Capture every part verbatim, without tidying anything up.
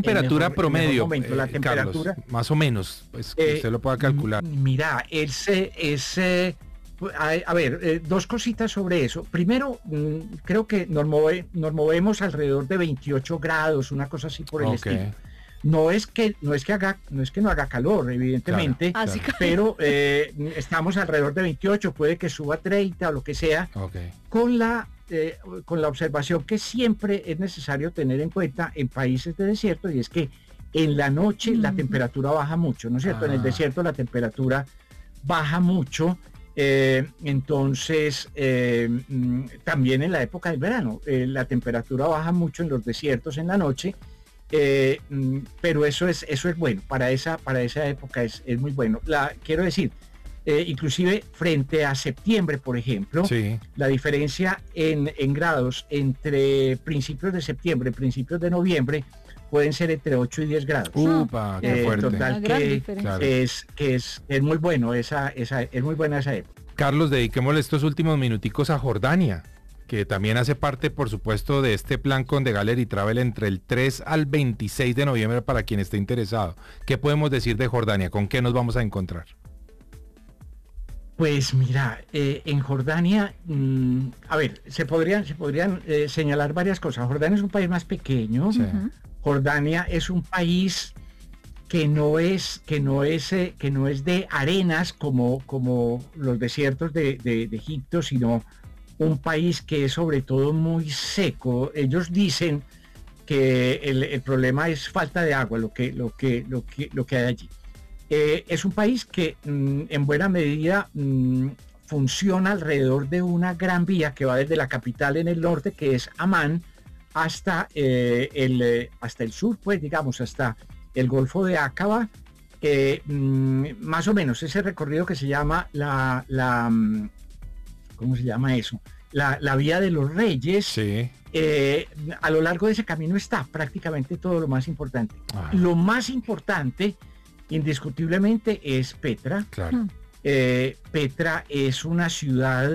temperatura mejor, promedio, momento, la eh, temperatura, Carlos, más o menos, pues que eh, usted lo pueda calcular. Mira, ese, ese, a, a ver, eh, dos cositas sobre eso. Primero, mmm, creo que nos, move, nos movemos alrededor de veintiocho grados, una cosa así por el Okay. estilo. No es que no es que haga no es que no haga calor, evidentemente, Claro, claro. pero eh, estamos alrededor de veintiocho, puede que suba treinta o lo que sea, Okay. con la eh, con la observación que siempre es necesario tener en cuenta en países de desierto, y es que en la noche Mm. la temperatura baja mucho, ¿no es cierto? Ah. En el desierto la temperatura baja mucho, eh, entonces eh, mm, también en la época del verano eh, la temperatura baja mucho en los desiertos en la noche. Eh, pero eso es eso es bueno para esa para esa época, es, es muy bueno. La quiero decir, eh, inclusive frente a septiembre, por ejemplo, Sí. la diferencia en, en grados entre principios de septiembre y principios de noviembre pueden ser entre ocho y diez grados. Upa, qué Eh, fuerte. total, Una gran que, diferencia. Claro. es que es, es muy bueno esa esa es muy buena esa época. Carlos, dediquémosle estos últimos minuticos a Jordania, que también hace parte, por supuesto, de este plan con The Gallery Travel entre el tres al veintiséis de noviembre para quien esté interesado. ¿Qué podemos decir de Jordania? ¿Con qué nos vamos a encontrar? Pues mira, eh, en Jordania, mmm, a ver, se podrían, se podrían eh, señalar varias cosas. Jordania es un país más pequeño. Sí. Ujú. Jordania es un país que no es, que no es, eh, que no es de arenas como, como los desiertos de, de, de Egipto, sino un país que es sobre todo muy seco. Ellos dicen que el, el problema es falta de agua, lo que, lo que, lo que, lo que hay allí. Eh, es un país que mmm, en buena medida mmm, funciona alrededor de una gran vía que va desde la capital en el norte, que es Amán, hasta, eh, el, eh, hasta el sur, pues digamos, hasta el Golfo de Aqaba, eh, mmm, más o menos ese recorrido que se llama la, la ¿cómo se llama eso? La, la vía de los reyes. Sí. Eh, a lo largo de ese camino está prácticamente todo lo más importante. Ah. Lo más importante, indiscutiblemente, es Petra. Claro. Mm. Eh, Petra es una ciudad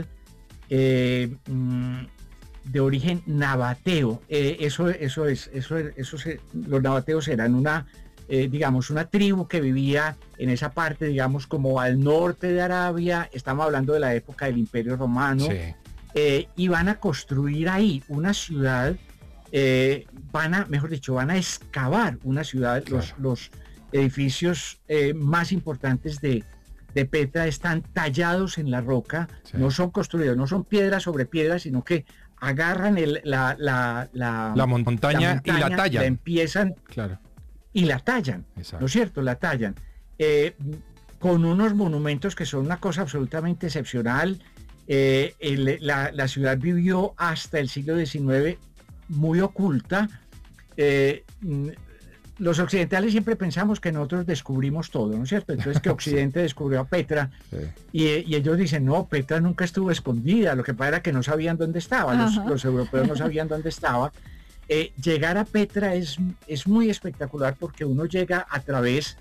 eh, mm, de origen nabateo. Eh, eso, eso es, eso, es, eso se, los nabateos eran una, eh, digamos, una tribu que vivía en esa parte, digamos, como al norte de Arabia. Estamos hablando de la época del Imperio Romano. Sí. Eh, y van a construir ahí una ciudad, eh, van a, mejor dicho, van a excavar una ciudad. Claro. Los, los edificios eh, más importantes de, de Petra están tallados en la roca, Sí. no son construidos, no son piedra sobre piedra, sino que agarran el, la, la, la, La montaña y la tallan. empiezan Claro. y la tallan, Exacto. ¿no es cierto? La tallan. Eh, con unos monumentos que son una cosa absolutamente excepcional. Eh, el, la, la ciudad vivió hasta el siglo diecinueve muy oculta. Eh, los occidentales siempre pensamos que nosotros descubrimos todo, ¿no es cierto? Entonces que Occidente descubrió a Petra, Sí. y, y ellos dicen, no, Petra nunca estuvo escondida, lo que pasa era que no sabían dónde estaba, los, los europeos no sabían dónde estaba. Eh, llegar a Petra es, es muy espectacular porque uno llega a través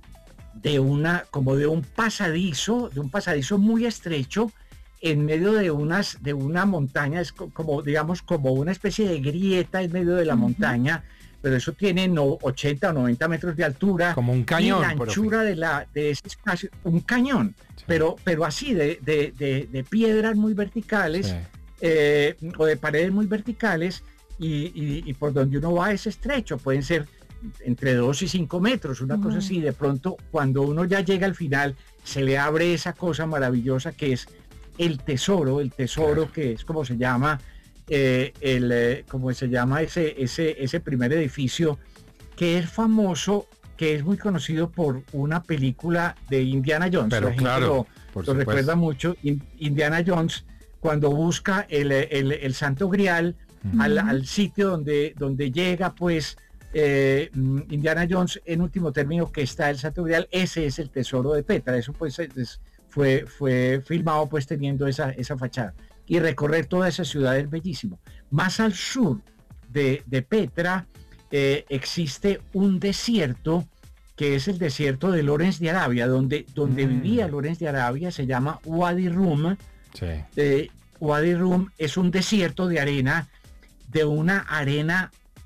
de una, como de un pasadizo, de un pasadizo muy estrecho, en medio de unas de una montaña, es como, digamos, como una especie de grieta en medio de la uh-huh. montaña, pero eso tiene no, ochenta o noventa metros de altura. Como un cañón. Y la anchura de, la, de ese espacio, un cañón, sí. pero, pero así, de, de, de, de piedras muy verticales, sí. eh, o de paredes muy verticales, y, y, y por donde uno va es estrecho, pueden ser entre dos y cinco metros, una uh-huh. cosa así. De pronto, cuando uno ya llega al final, se le abre esa cosa maravillosa que es el tesoro, el tesoro claro. que es como se llama, eh, el, eh, como se llama ese, ese, ese primer edificio, que es famoso, que es muy conocido por una película de Indiana Jones. Pero la gente claro, lo, lo recuerda mucho. Indiana Jones, cuando busca el, el, el Santo Grial, uh-huh. al, al sitio donde, donde llega, pues, eh, Indiana Jones, en último término, que está el Santo Grial, ese es el tesoro de Petra. Eso pues es... Fue, fue filmado pues teniendo esa, esa fachada, y recorrer toda esa ciudad es bellísimo. Más al sur de, de Petra eh, existe un desierto que es el desierto de Lawrence de Arabia, donde, donde mm. vivía Lawrence de Arabia, se llama Wadi Rum. Sí. Eh, Wadi Rum es un desierto de arena, de una arena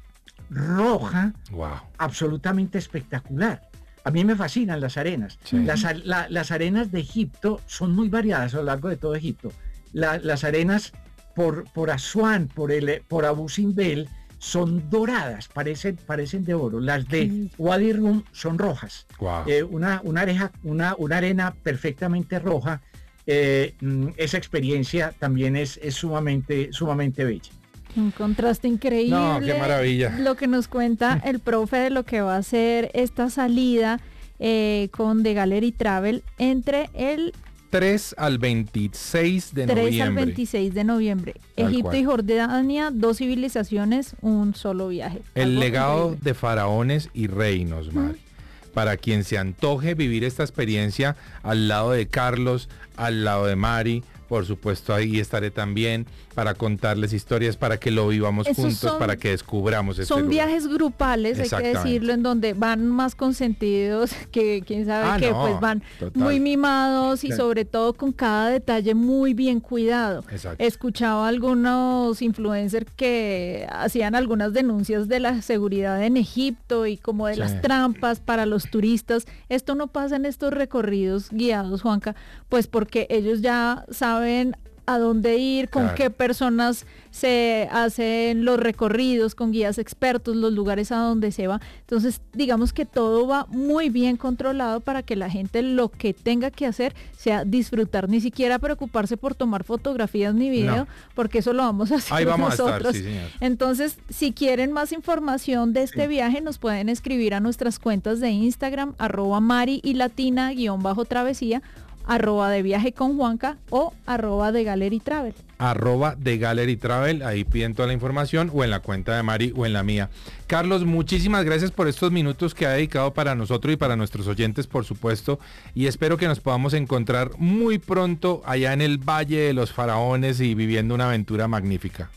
roja, wow, absolutamente espectacular. A mí me fascinan las arenas. Sí. Las, la, las arenas de Egipto son muy variadas a lo largo de todo Egipto. La, las arenas por, por Asuán, por, el, por Abu Simbel, son doradas, parecen, parecen de oro. Las de Wadi Rum son rojas. wow. Eh, una, una, areja, una, una arena perfectamente roja. Eh, esa experiencia también es, es sumamente, sumamente bella. Un contraste increíble. No, qué maravilla. Lo que nos cuenta el profe de lo que va a ser esta salida eh, con The Gallery Travel entre el tres al veintiséis de tres noviembre. al veintiséis de noviembre. Tal Egipto cual. y Jordania, dos civilizaciones, un solo viaje. El Algo legado increíble. de faraones y reinos, Mari. Para quien se antoje vivir esta experiencia al lado de Carlos, al lado de Mari, por supuesto ahí estaré también para contarles historias, para que lo vivamos Esos juntos, son- para que descubramos este Son lugar. viajes grupales, hay que Exactamente. decirlo, en donde van más consentidos, que quién sabe Ah, que no, pues van total. muy mimados y Claro. sobre todo con cada detalle muy bien cuidado. Exacto. Escuchaba algunos influencers que hacían algunas denuncias de la seguridad en Egipto y como de Sí. las trampas para los turistas. Esto no pasa en estos recorridos guiados, Juanca, pues porque ellos ya saben a dónde ir, con Claro. qué personas se hacen los recorridos, con guías expertos, los lugares a donde se va. Entonces, digamos que todo va muy bien controlado para que la gente lo que tenga que hacer sea disfrutar, ni siquiera preocuparse por tomar fotografías ni video, No. porque eso lo vamos a hacer Ahí vamos nosotros. a estar, sí, señor. Entonces, si quieren más información de este Sí. viaje, nos pueden escribir a nuestras cuentas de Instagram, arroba Mari y Latina, guión bajo travesía, arroba de viaje con Juanca o arroba de Gallery Travel. Arroba de Gallery Travel, ahí piden toda la información, o en la cuenta de Mari o en la mía. Carlos, muchísimas gracias por estos minutos que ha dedicado para nosotros y para nuestros oyentes, por supuesto, y espero que nos podamos encontrar muy pronto allá en el Valle de los Faraones y viviendo una aventura magnífica.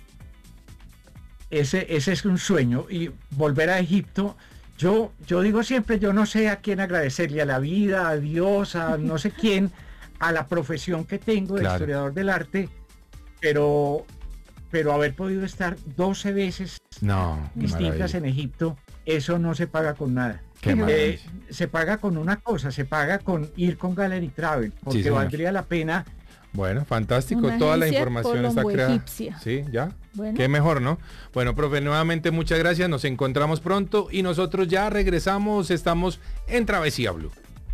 Ese, ese es un sueño. Y volver a Egipto, yo, yo digo siempre, yo no sé a quién agradecerle, a la vida, a Dios, a no sé quién, a la profesión que tengo de Claro. historiador del arte, pero, pero haber podido estar doce veces No, qué distintas maravilla. en Egipto, eso no se paga con nada. Qué Eh, maravilla. se paga con una cosa, se paga con ir con Gallery Travel, porque señor. valdría la pena. Bueno, fantástico, Una toda la agencia información está creada. colombo-egipcia. Sí, ya. Bueno. Qué mejor, ¿no? Bueno, profe, nuevamente muchas gracias, nos encontramos pronto y nosotros ya regresamos, estamos en Travesía Blue.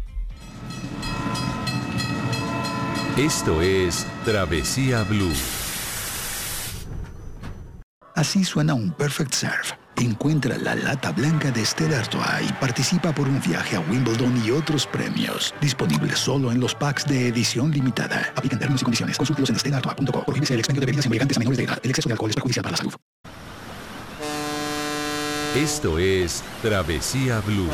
Esto es Travesía Blue. Así suena un Perfect Serve. Encuentra la lata blanca de Stella Artois y participa por un viaje a Wimbledon y otros premios. Disponible solo en los packs de edición limitada. Aplican términos y condiciones. Consúltelos en stella artois punto com. Prohíbese el expendio de bebidas embriagantes a menores de edad. El exceso de alcohol es perjudicial para la salud. Esto es Travesía Blue.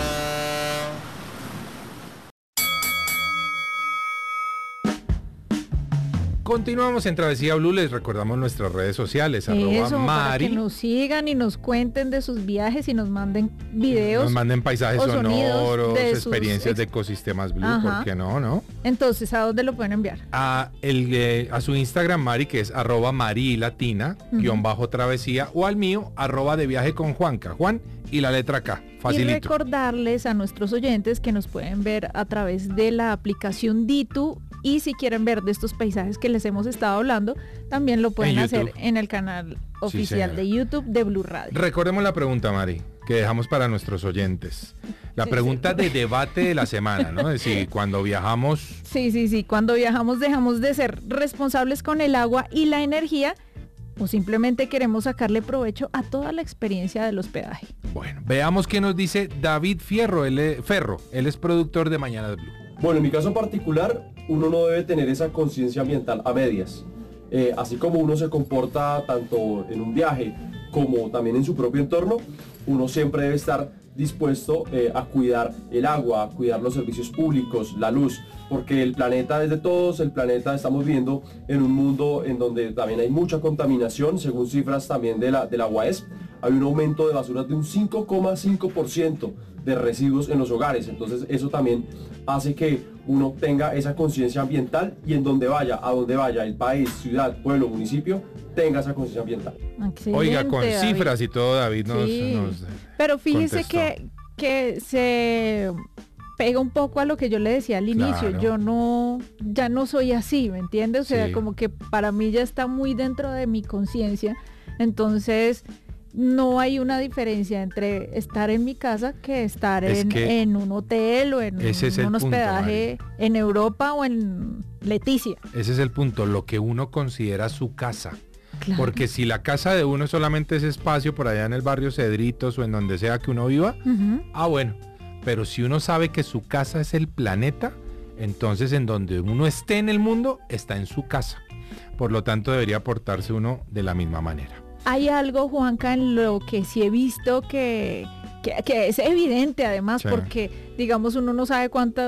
Continuamos en Travesía Blue, les recordamos nuestras redes sociales, arroba Eso, para que Mari, nos sigan y nos cuenten de sus viajes y nos manden videos. nos manden paisajes o sonidos sonoros, de sus experiencias ex- de ecosistemas Blue, Ajá. ¿por qué no, no? Entonces, ¿a dónde lo pueden enviar? A, el, eh, a su Instagram, Mari, que es arroba Mari Latina, Ujú. guión bajo travesía, o al mío, arroba de viaje con Juanca, Juan y la letra K, Y facilito. recordarles a nuestros oyentes que nos pueden ver a través de la aplicación Ditu, y si quieren ver de estos paisajes que les hemos estado hablando, también lo pueden En hacer YouTube. en el canal oficial señora. de YouTube de Blue Radio. Recordemos la pregunta, Mari, que dejamos para nuestros oyentes. La Sí, pregunta sí. de debate de la semana, ¿no? Es decir, cuando viajamos, Sí, sí, sí. Cuando viajamos dejamos de ser responsables con el agua y la energía, o simplemente queremos sacarle provecho a toda la experiencia del hospedaje. bueno, veamos qué nos dice David Fierro, él es, Ferro, él es productor de Mañanas Blue. Bueno, en mi caso particular, uno no debe tener esa conciencia ambiental a medias. Eh, así como uno se comporta tanto en un viaje como también en su propio entorno, uno siempre debe estar dispuesto eh, a cuidar el agua, a cuidar los servicios públicos, la luz, porque el planeta es de todos, el planeta estamos viviendo en un mundo en donde también hay mucha contaminación, según cifras también de la, de la U A E S. hay un aumento de basuras de un cinco coma cinco por ciento de residuos en los hogares. Entonces eso también hace que uno tenga esa conciencia ambiental y en donde vaya, a donde vaya, el país, ciudad, pueblo, municipio, tenga esa conciencia ambiental. Excelente, Oiga, con David. cifras y todo, David nos, Sí. nos Pero fíjese contestó. que, que se pega un poco a lo que yo le decía al inicio. Claro. Yo no, ya no soy así, ¿me entiende? O sea, Sí. como que para mí ya está muy dentro de mi conciencia. Entonces, no hay una diferencia entre estar en mi casa que estar Es en, que en un hotel o en ese es el un punto, hospedaje en Europa o en Leticia. Ese es el punto, lo que uno considera su casa. Claro. Porque si la casa de uno es solamente ese espacio por allá en el barrio Cedritos o en donde sea que uno viva, Ujú. ah bueno, pero si uno sabe que su casa es el planeta, entonces en donde uno esté en el mundo, está en su casa. Por lo tanto, debería portarse uno de la misma manera. Hay algo, Juanca, en lo que sí he visto que, que, que es evidente además, Sí. porque digamos uno no sabe cuánto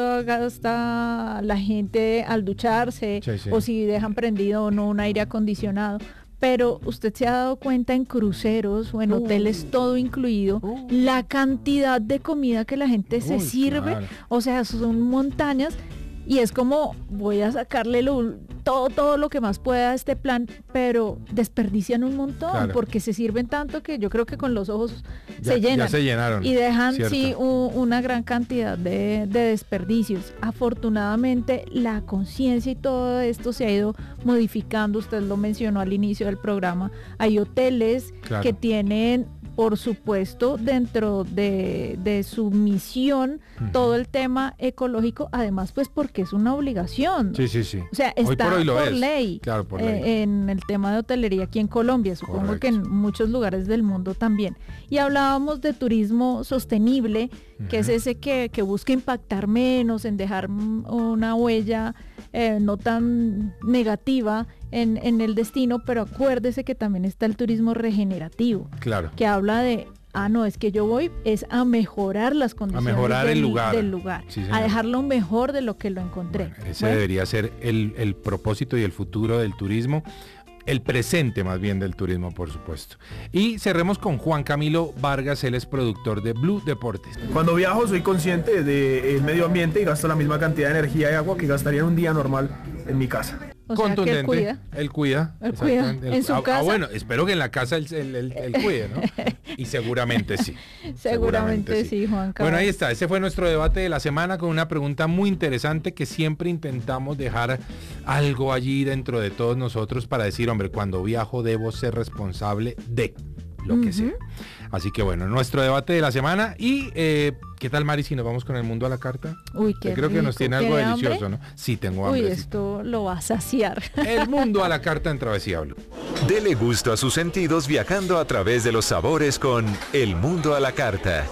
gasta la gente al ducharse Sí, sí. o si dejan prendido o no un aire acondicionado. Pero usted se ha dado cuenta en cruceros o en hoteles todo incluido, la cantidad de comida que la gente se Uy, sirve, claro. o sea, son montañas y es como voy a sacarle lo- todo, todo lo que más pueda a este plan, pero desperdician un montón Claro. porque se sirven tanto que yo creo que con los ojos Ya, se llenan. ya se llenaron. Y dejan, ¿cierto? sí, u- una gran cantidad de, de desperdicios. Afortunadamente, la conciencia y todo esto se ha ido modificando. Usted lo mencionó al inicio del programa. Hay hoteles Claro. que tienen, por supuesto, dentro de, de su misión, Ujú. todo el tema ecológico, además, pues porque es una obligación. Sí, sí, sí. O sea, Hoy está por hoy lo es. ley, Claro, por eh, ley. en el tema de hotelería aquí en Colombia, supongo Correcto. que en muchos lugares del mundo también. Y hablábamos de turismo sostenible, que es Ujú. ese que, que busca impactar menos, en dejar mm, una huella eh, no tan negativa en, en el destino, pero acuérdese que también está el turismo regenerativo, Claro. que habla de, ah, no, es que yo voy es a mejorar las condiciones mejorar el del, lugar. del lugar, Sí, a señor. dejarlo mejor de lo que lo encontré. Bueno, ese Bueno, debería ser el, el propósito y el futuro del turismo. El presente más bien del turismo, por supuesto. Y cerremos con Juan Camilo Vargas, él es productor de Blue Deportes. Cuando viajo soy consciente del medio ambiente y gasto la misma cantidad de energía y agua que gastaría en un día normal en mi casa. o sea que Contundente. él cuida. Él cuida. Él cuida. exactamente. ¿En su ah, ah, casa? bueno, espero que en la casa él, él- él- él cuide, ¿no? Y seguramente sí. Seguramente sí, Juanca. Bueno, ahí está. Ese fue nuestro debate de la semana con una pregunta muy interesante que siempre intentamos dejar algo allí dentro de todos nosotros para decir, hombre, cuando viajo debo ser responsable de lo que Ujú. sea. Así que bueno, nuestro debate de la semana. Y eh, ¿qué tal, Mari, si nos vamos con el mundo a la carta? Uy, Yo qué creo que nos rico. tiene algo ¿Tiene hambre? delicioso, ¿no? Sí, tengo Uy, hambre. sí. esto lo va a saciar. El mundo a la carta en Travesía Blue. Dele gusto a sus sentidos viajando a través de los sabores con El Mundo a la Carta.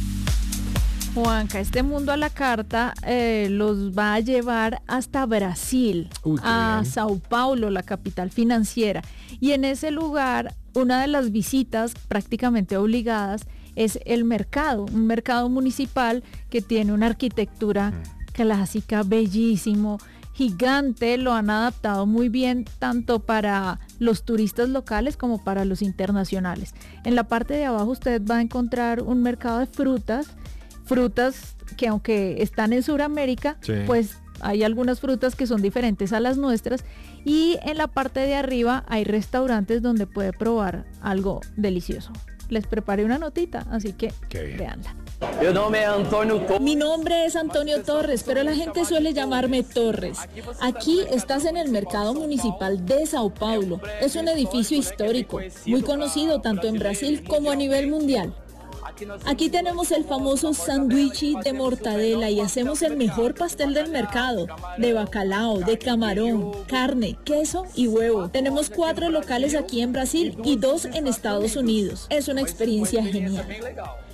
Juanca, este mundo a la carta eh, los va a llevar hasta Brasil, Uy, qué a bien. Sao Paulo, la capital financiera. Y en ese lugar, una de las visitas prácticamente obligadas es el mercado, un mercado municipal que tiene una arquitectura clásica, bellísimo, gigante, lo han adaptado muy bien tanto para los turistas locales como para los internacionales. En la parte de abajo usted va a encontrar un mercado de frutas, frutas que aunque están en Sudamérica, Sí. pues hay algunas frutas que son diferentes a las nuestras, y en la parte de arriba hay restaurantes donde puede probar algo delicioso. Les preparé una notita, así que Qué bien. véanla. Mi nombre es Antonio Torres, pero la gente suele llamarme Torres. Aquí estás en el mercado municipal de Sao Paulo. Es un edificio histórico, muy conocido tanto en Brasil como a nivel mundial. Aquí tenemos el famoso sándwich de mortadela y hacemos el mejor pastel del mercado, de bacalao, de camarón, carne, queso y huevo. Tenemos cuatro locales aquí en Brasil y dos en Estados Unidos. Es una experiencia genial.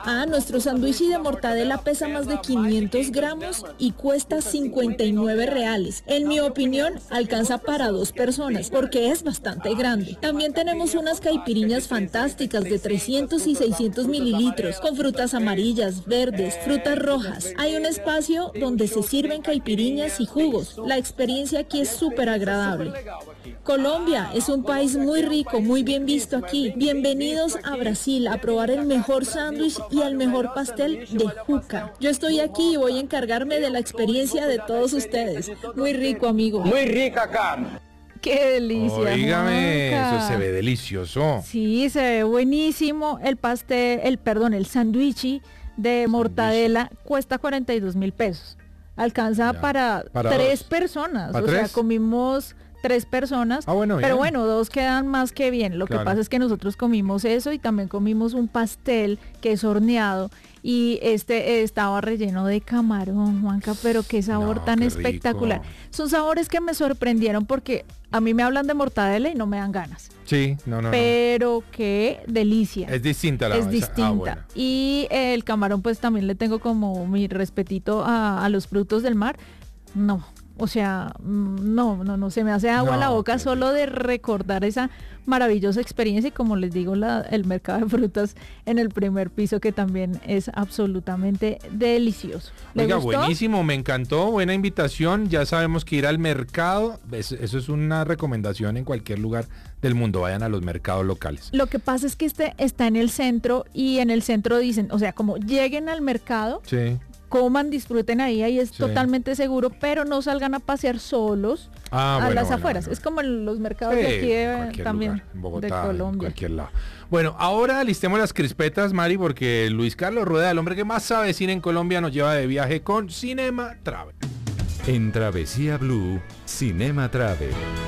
Ah, nuestro sándwich de mortadela pesa más de quinientos gramos y cuesta cincuenta y nueve reales. En mi opinión, alcanza para dos personas porque es bastante grande. También tenemos unas caipiriñas fantásticas de trescientos y seiscientos mililitros con frutas amarillas, verdes, frutas rojas. Hay un espacio donde se sirven caipiriñas y jugos. La experiencia aquí es súper agradable. Colombia es un país muy rico, muy bien visto aquí. Bienvenidos a Brasil a probar el mejor sándwich y el mejor pastel de juca. Yo estoy aquí y voy a encargarme de la experiencia de todos ustedes. Muy rico, amigo. Muy rica acá. ¡Qué delicia! Óigame, Juanca. eso se ve delicioso. Sí, se ve buenísimo. El pastel, el perdón, el sándwich de mortadela cuesta cuarenta y dos mil pesos. Alcanza Ya. para, ¿Para tres dos? personas. ¿Para o sea, tres? comimos tres personas. Ah, bueno, pero bien. bueno, dos quedan más que bien. Lo Claro. que pasa es que nosotros comimos eso y también comimos un pastel que es horneado. Y este eh, estaba relleno de camarón, Juanca, pero qué sabor No, tan qué espectacular. rico. Son sabores que me sorprendieron porque a mí me hablan de mortadela y no me dan ganas. Sí, no, no, no. Pero qué delicia. Es distinta la es esa- distinta. ah, bueno. Y el camarón pues también le tengo como mi respetito a, a los frutos del mar. No, o sea, mm, no, no, no, se me hace agua No, la boca qué solo de recordar esa maravillosa experiencia y como les digo, la, el mercado de frutas en el primer piso que también es absolutamente delicioso. ¿Le Oiga, gustó? buenísimo, me encantó, buena invitación. Ya sabemos que ir al mercado, eso, eso es una recomendación en cualquier lugar del mundo, vayan a los mercados locales. Lo que pasa es que este está en el centro y en el centro dicen, o sea, como lleguen al mercado, Sí. coman, disfruten ahí, ahí es Sí. totalmente seguro, pero no salgan a pasear solos Ah, a bueno, las bueno, afueras. bueno. Es como en los mercados Sí, de aquí de- cualquier también lugar, en Bogotá, de en Colombia. cualquier lado. Bueno, ahora listemos las crispetas, Mari, porque Luis Carlos Rueda, el hombre que más sabe de cine en Colombia, nos lleva de viaje con Cinema Travel. En Travesía Blue, Cinema Travel.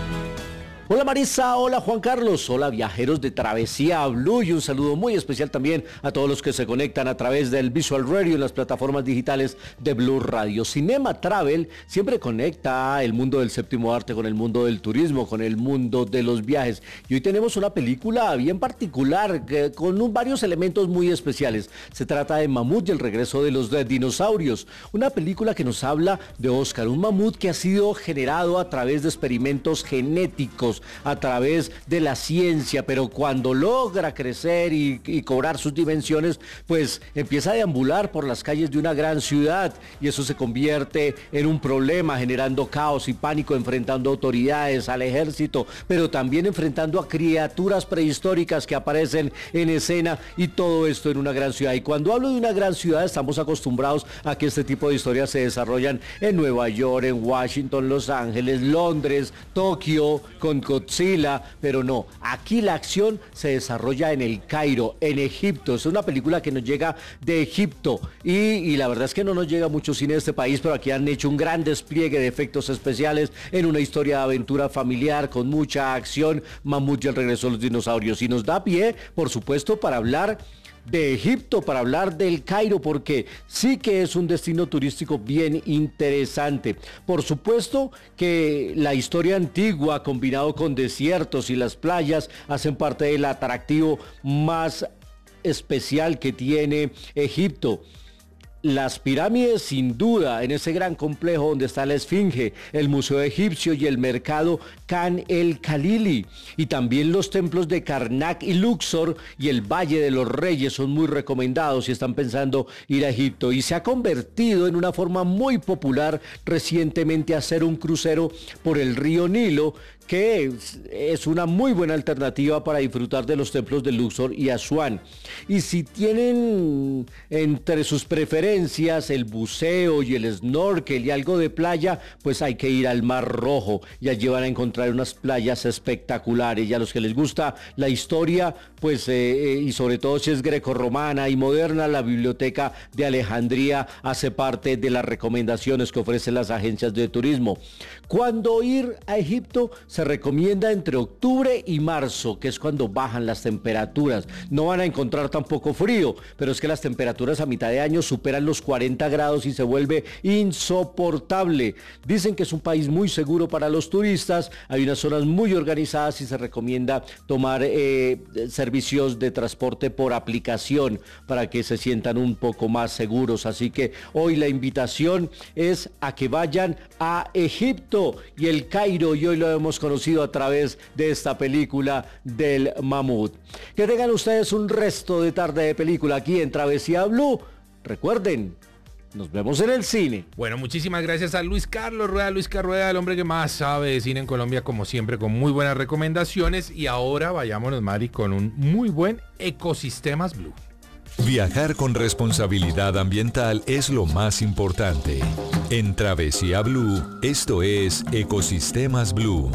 Hola Marisa, hola Juan Carlos, hola viajeros de Travesía Blue y un saludo muy especial también a todos los que se conectan a través del Visual Radio en las plataformas digitales de Blue Radio. Cinema Travel siempre conecta el mundo del séptimo arte con el mundo del turismo, con el mundo de los viajes. Y hoy tenemos una película bien particular que, con un, varios elementos muy especiales. Se trata de Mamut y el regreso de los de dinosaurios, una película que nos habla de Oscar, un mamut que ha sido generado a través de experimentos genéticos, a través de la ciencia, pero cuando logra crecer y, y cobrar sus dimensiones, pues empieza a deambular por las calles de una gran ciudad y eso se convierte en un problema, generando caos y pánico, enfrentando autoridades, al ejército, pero también enfrentando a criaturas prehistóricas que aparecen en escena y todo esto en una gran ciudad. Y cuando hablo de una gran ciudad, estamos acostumbrados a que este tipo de historias se desarrollan en Nueva York, en Washington, Los Ángeles, Londres, Tokio, con Godzilla, pero no, aquí la acción se desarrolla en el Cairo, en Egipto. Es una película que nos llega de Egipto y, y la verdad es que no nos llega mucho cine de este país, pero aquí han hecho un gran despliegue de efectos especiales en una historia de aventura familiar con mucha acción. Mamut y el regreso de los dinosaurios, y nos da pie, por supuesto, para hablar de Egipto, para hablar del Cairo, porque sí que es un destino turístico bien interesante. Por supuesto que la historia antigua combinado con desiertos y las playas hacen parte del atractivo más especial que tiene Egipto. Las pirámides, sin duda, en ese gran complejo donde está la Esfinge, el Museo Egipcio y el mercado Khan el Khalili. Y también los templos de Karnak y Luxor y el Valle de los Reyes son muy recomendados si están pensando ir a Egipto. Y se ha convertido en una forma muy popular recientemente hacer un crucero por el río Nilo, que es una muy buena alternativa para disfrutar de los templos de Luxor y Asuán. Y si tienen entre sus preferencias el buceo y el snorkel y algo de playa, pues hay que ir al Mar Rojo y allí van a encontrar unas playas espectaculares. Y a los que les gusta la historia, pues eh, y sobre todo si es grecorromana y moderna, la Biblioteca de Alejandría hace parte de las recomendaciones que ofrecen las agencias de turismo. ¿Cuándo ir a Egipto? se recomienda entre octubre y marzo, que es cuando bajan las temperaturas. No van a encontrar tampoco frío, pero es que las temperaturas a mitad de año superan los cuarenta grados y se vuelve insoportable. Dicen que es un país muy seguro para los turistas, hay unas zonas muy organizadas y se recomienda tomar eh, servicios de transporte por aplicación para que se sientan un poco más seguros. Así que hoy la invitación es a que vayan a Egipto y el Cairo, y hoy lo hemos conocido a través de esta película del mamut. Que tengan ustedes un resto de tarde de película aquí en Travesía Blue. Recuerden, nos vemos en el cine. Bueno, muchísimas gracias a Luis Carlos Rueda, Luis Carlos Rueda, el hombre que más sabe de cine en Colombia, como siempre, con muy buenas recomendaciones. Y ahora vayámonos, Mari, con un muy buen Ecosistemas Blue. Viajar con responsabilidad ambiental es lo más importante. En Travesía Blue, esto es Ecosistemas Blue.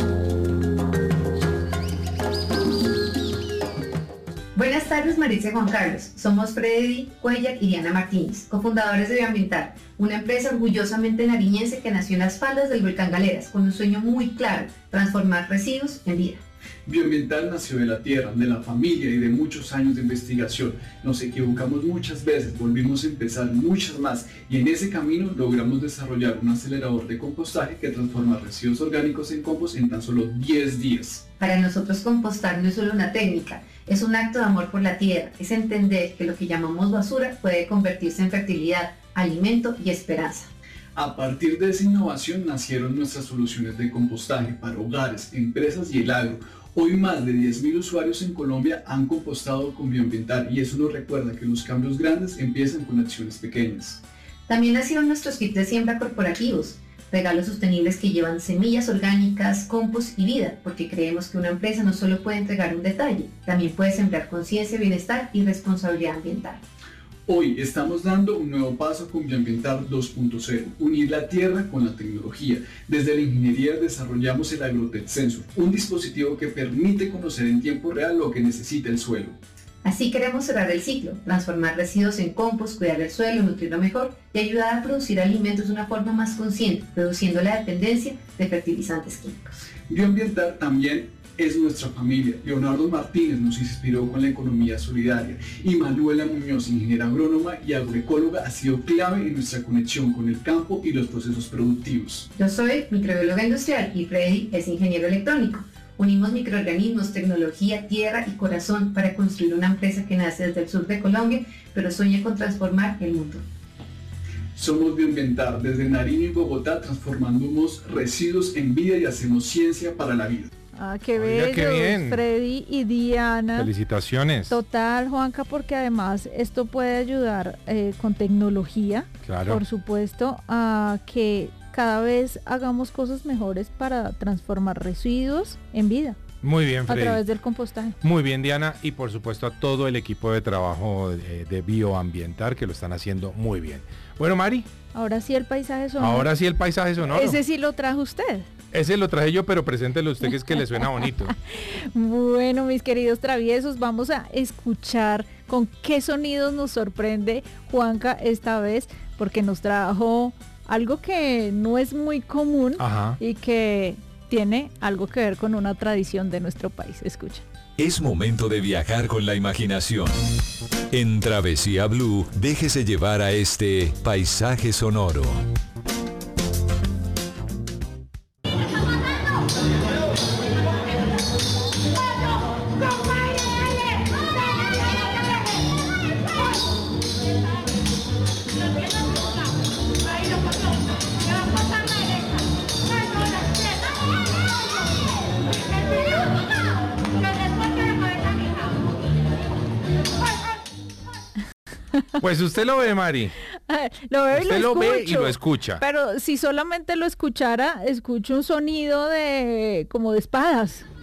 Buenas tardes, Marisa y Juan Carlos. Somos Freddy Cuellar y Diana Martínez, cofundadores de Bioambiental, una empresa orgullosamente nariñense que nació en las faldas del volcán Galeras, con un sueño muy claro: transformar residuos en vida. Bioambiental nació de la tierra, de la familia y de muchos años de investigación. Nos equivocamos muchas veces, volvimos a empezar muchas más, y en ese camino logramos desarrollar un acelerador de compostaje que transforma residuos orgánicos en compost en tan solo diez días. Para nosotros compostar no es solo una técnica, es un acto de amor por la tierra, es entender que lo que llamamos basura puede convertirse en fertilidad, alimento y esperanza. A partir de esa innovación nacieron nuestras soluciones de compostaje para hogares, empresas y el agro. Hoy más de diez mil usuarios en Colombia han compostado con Bioambiental, y eso nos recuerda que los cambios grandes empiezan con acciones pequeñas. También nacieron nuestros kits de siembra corporativos, regalos sostenibles que llevan semillas orgánicas, compost y vida, porque creemos que una empresa no solo puede entregar un detalle, también puede sembrar conciencia, bienestar y responsabilidad ambiental. Hoy estamos dando un nuevo paso con Bioambiental dos punto cero, unir la tierra con la tecnología. Desde la ingeniería desarrollamos el Agrotech Sensor, un dispositivo que permite conocer en tiempo real lo que necesita el suelo. Así queremos cerrar el ciclo, transformar residuos en compost, cuidar el suelo, nutrirlo mejor y ayudar a producir alimentos de una forma más consciente, reduciendo la dependencia de fertilizantes químicos. Bioambiental también es nuestra familia. Leonardo Martínez nos inspiró con la economía solidaria, y Manuela Muñoz, ingeniera agrónoma y agroecóloga, ha sido clave en nuestra conexión con el campo y los procesos productivos. Yo soy microbióloga industrial y Freddy es ingeniero electrónico. Unimos microorganismos, tecnología, tierra y corazón para construir una empresa que nace desde el sur de Colombia, pero sueña con transformar el mundo. Somos Bioambiental, desde Nariño y Bogotá transformamos residuos en vida y hacemos ciencia para la vida. Ah, qué bello, qué bien. Freddy y Diana. Felicitaciones. Total, Juanca, porque además esto puede ayudar eh, con tecnología, claro, por supuesto, a que cada vez hagamos cosas mejores para transformar residuos en vida. Muy bien, Freddy. A través del compostaje. Muy bien, Diana, y por supuesto a todo el equipo de trabajo de, de Bioambiental, que lo están haciendo muy bien. Bueno, Mari. Ahora sí el paisaje sonoro. Ahora sí el paisaje sonoro. Ese sí lo trajo usted. Ese lo traje yo, pero preséntelo usted, que es que le suena bonito. Bueno, mis queridos traviesos, vamos a escuchar con qué sonidos nos sorprende Juanca esta vez, porque nos trajo algo que no es muy común. Ajá. Y que tiene algo que ver con una tradición de nuestro país. Escuchen. Es momento de viajar con la imaginación. En Travesía Blue, déjese llevar a este paisaje sonoro. Pues usted lo ve, Mari. Lo ve usted y lo, lo escucho, ve y lo escucha. Pero si solamente lo escuchara, escucho un sonido de como de espadas.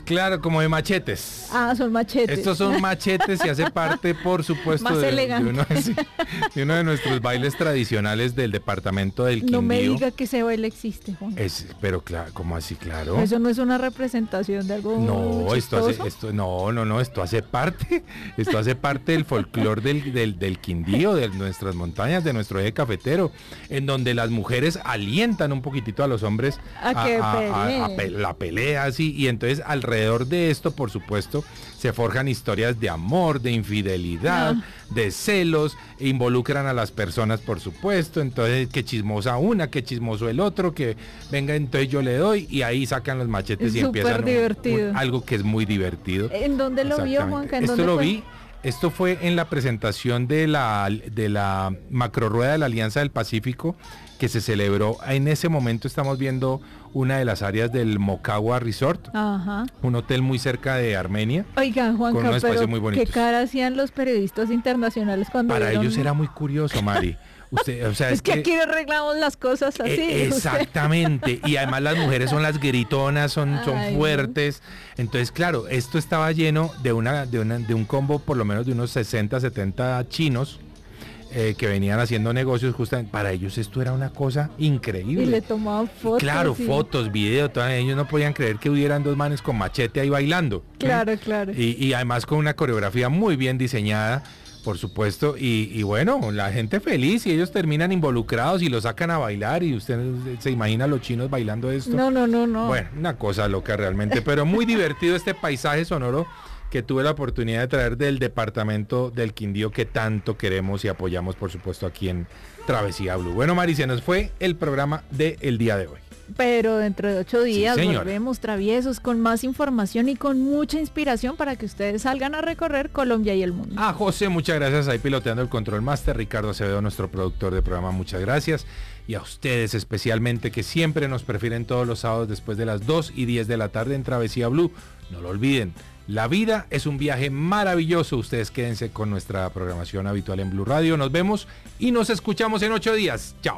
Claro, como de machetes. Ah, son machetes. Estos son machetes y hace parte, por supuesto, de, de, uno, sí, de uno de nuestros bailes tradicionales del departamento del Quindío. No me diga que ese baile existe, Juan. Es, pero claro, ¿cómo así? Claro. Eso no es una representación de algo No, chistoso? esto hace, esto, no, no, no, esto hace parte, esto hace parte del folclore del, del, del Quindío, de nuestras montañas, de nuestro eje cafetero, en donde las mujeres alientan un poquitito a los hombres a, a, que a, a, a pe peleen. la pelea, así, y entonces alrededor de esto, por supuesto, se forjan historias de amor, de infidelidad, no. de celos, e involucran a las personas, por supuesto, entonces que chismosa una, que chismoso el otro, que venga, entonces yo le doy, y ahí sacan los machetes es y empiezan divertido. Un, un, algo que es muy divertido. ¿En dónde lo vio, Juanca? ¿En Esto dónde lo fue? vi, esto fue en la presentación de la, de la macrorueda de la Alianza del Pacífico, que se celebró. En ese momento estamos viendo una de las áreas del Mokawa Resort, Ajá. un hotel muy cerca de Armenia. Oigan, Juanca, con pero muy ¿qué cara hacían los periodistas internacionales cuando Para vieron... ellos era muy curioso, Mari. Usted, o sea, es, es que, que aquí arreglamos las cosas así. Eh, exactamente. Y además las mujeres son las gritonas, son, son Ay, fuertes. Entonces, claro, esto estaba lleno de una, de una, de un combo por lo menos de unos sesenta, setenta chinos. Eh, que venían haciendo negocios justamente, para ellos esto era una cosa increíble. Y le tomaban fotos. Y claro, y... fotos, videos, ellos no podían creer que hubieran dos manes con machete ahí bailando. Claro, ¿eh? claro. Y, y además con una coreografía muy bien diseñada, por supuesto, y, y bueno, la gente feliz y ellos terminan involucrados y lo sacan a bailar y usted se imagina a los chinos bailando esto. No, no, no, no. Bueno, una cosa loca realmente, pero muy divertido este paisaje sonoro que tuve la oportunidad de traer del departamento del Quindío que tanto queremos y apoyamos, por supuesto, aquí en Travesía Blue. Bueno, Mari, se nos fue el programa del día de hoy. Pero dentro de ocho días sí, volvemos traviesos con más información y con mucha inspiración para que ustedes salgan a recorrer Colombia y el mundo. Ah, José, muchas gracias. Ahí piloteando el Control Master. Ricardo Acevedo, nuestro productor de programa, muchas gracias. Y a ustedes especialmente que siempre nos prefieren todos los sábados después de las dos y diez de la tarde en Travesía Blue. No lo olviden. La vida es un viaje maravilloso. Ustedes quédense con nuestra programación habitual en Blue Radio. Nos vemos y nos escuchamos en ocho días. Chao.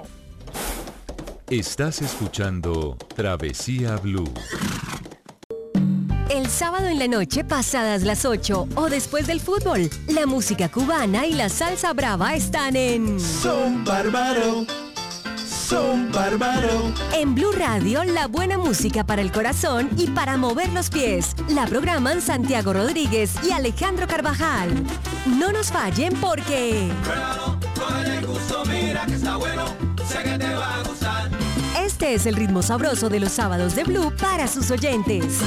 Estás escuchando Travesía Blue. El sábado en la noche pasadas las ocho o después del fútbol, la música cubana y la salsa brava están en Son Bárbaro. Son Bárbaro. En Blue Radio, la buena música para el corazón y para mover los pies. La programan Santiago Rodríguez y Alejandro Carvajal. No nos fallen porque... Este es el ritmo sabroso de los sábados de Blue para sus oyentes.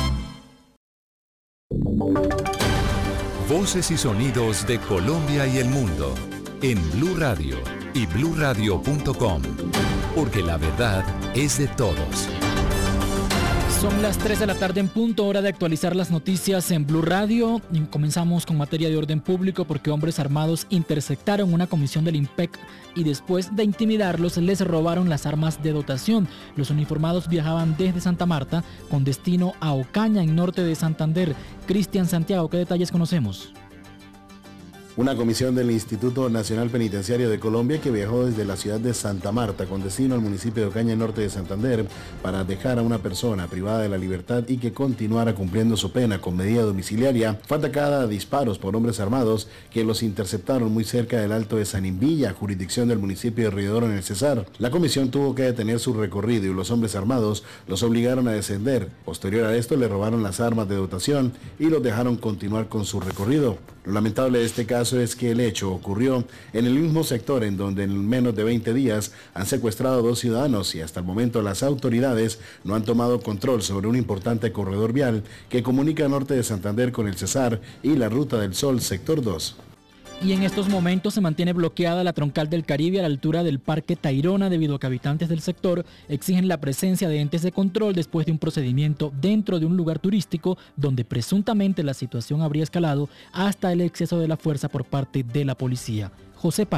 Voces y sonidos de Colombia y el mundo en Blue Radio y blue radio punto com, porque la verdad es de todos. Son las tres de la tarde en punto, hora de actualizar las noticias en Blue Radio. Y comenzamos con materia de orden público porque hombres armados interceptaron una comisión del IMPEC y después de intimidarlos les robaron las armas de dotación. Los uniformados viajaban desde Santa Marta con destino a Ocaña, en norte de Santander. Cristian Santiago, ¿qué detalles conocemos? Una comisión del Instituto Nacional Penitenciario de Colombia que viajó desde la ciudad de Santa Marta con destino al municipio de Ocaña, norte de Santander, para dejar a una persona privada de la libertad y que continuara cumpliendo su pena con medida domiciliaria, fue atacada a disparos por hombres armados que los interceptaron muy cerca del Alto de San Invilla, jurisdicción del municipio de Río Oro, en el Cesar. La comisión tuvo que detener su recorrido y los hombres armados los obligaron a descender. Posterior a esto le robaron las armas de dotación y los dejaron continuar con su recorrido. Lo lamentable de este caso es que el hecho ocurrió en el mismo sector en donde en menos de veinte días han secuestrado a dos ciudadanos y hasta el momento las autoridades no han tomado control sobre un importante corredor vial que comunica el norte de Santander con el Cesar y la Ruta del Sol, sector dos. Y en estos momentos se mantiene bloqueada la troncal del Caribe a la altura del Parque Tayrona debido a que habitantes del sector exigen la presencia de entes de control después de un procedimiento dentro de un lugar turístico donde presuntamente la situación habría escalado hasta el exceso de la fuerza por parte de la policía. José Palma.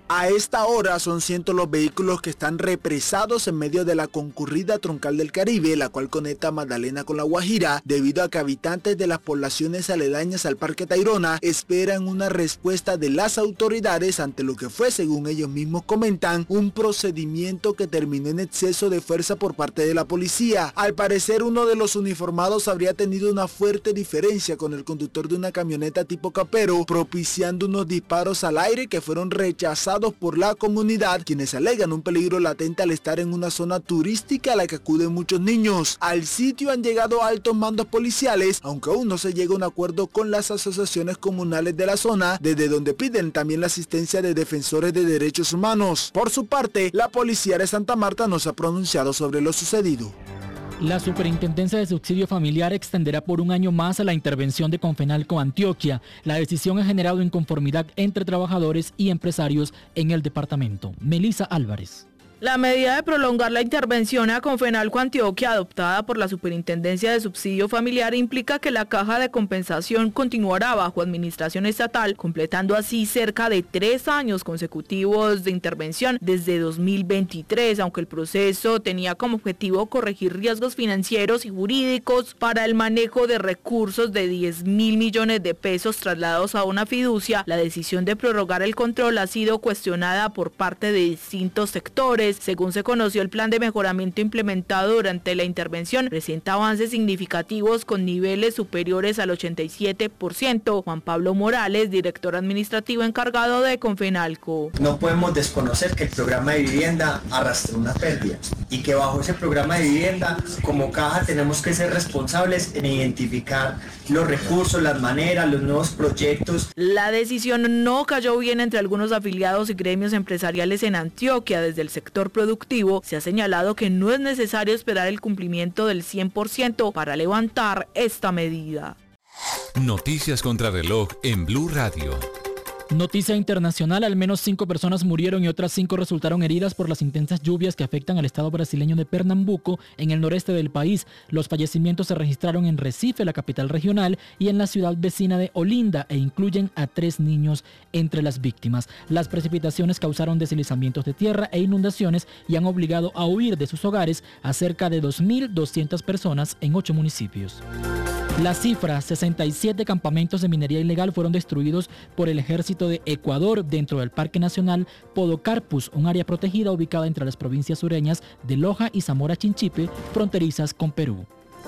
A esta hora son cientos los vehículos que están represados en medio de la concurrida troncal del Caribe, la cual conecta Magdalena con La Guajira, debido a que habitantes de las poblaciones aledañas al Parque Tayrona esperan una respuesta de las autoridades ante lo que fue, según ellos mismos comentan, un procedimiento que terminó en exceso de fuerza por parte de la policía. Al parecer, uno de los uniformados habría tenido una fuerte diferencia con el conductor de una camioneta tipo capero, propiciando unos disparos al aire que fueron rechazados por la comunidad, quienes alegan un peligro latente al estar en una zona turística a la que acuden muchos niños. Al sitio han llegado altos mandos policiales, aunque aún no se llega a un acuerdo con las asociaciones comunales de la zona, desde donde piden también la asistencia de defensores de derechos humanos. Por su parte, la policía de Santa Marta no se ha pronunciado sobre lo sucedido. La Superintendencia de Subsidio Familiar extenderá por un año más la intervención de Confenalco Antioquia. La decisión ha generado inconformidad entre trabajadores y empresarios en el departamento. Melissa Álvarez. La medida de prolongar la intervención a Confenalco Antioquia, adoptada por la Superintendencia de Subsidio Familiar, implica que la caja de compensación continuará bajo administración estatal, completando así cerca de tres años consecutivos de intervención desde dos mil veintitrés, aunque el proceso tenía como objetivo corregir riesgos financieros y jurídicos para el manejo de recursos de diez mil millones de pesos trasladados a una fiducia. La decisión de prorrogar el control ha sido cuestionada por parte de distintos sectores. Según se conoció, el plan de mejoramiento implementado durante la intervención presenta avances significativos con niveles superiores al ochenta y siete por ciento. Juan Pablo Morales, director administrativo encargado de Confenalco. No podemos desconocer que el programa de vivienda arrastró una pérdida y que bajo ese programa de vivienda, como caja, tenemos que ser responsables en identificar los recursos, las maneras, los nuevos proyectos. La decisión no cayó bien entre algunos afiliados y gremios empresariales en Antioquia. Desde el sector productivo se ha señalado que no es necesario esperar el cumplimiento del cien por ciento para levantar esta medida. Noticias contra reloj en Blue Radio. Noticia internacional, al menos cinco personas murieron y otras cinco resultaron heridas por las intensas lluvias que afectan al estado brasileño de Pernambuco, en el noreste del país. Los fallecimientos se registraron en Recife, la capital regional, y en la ciudad vecina de Olinda, e incluyen a tres niños entre las víctimas. Las precipitaciones causaron deslizamientos de tierra e inundaciones y han obligado a huir de sus hogares a cerca de dos mil doscientas personas en ocho municipios. La cifra, sesenta y siete campamentos de minería ilegal fueron destruidos por el ejército de Ecuador dentro del Parque Nacional Podocarpus, un área protegida ubicada entre las provincias sureñas de Loja y Zamora Chinchipe, fronterizas con Perú.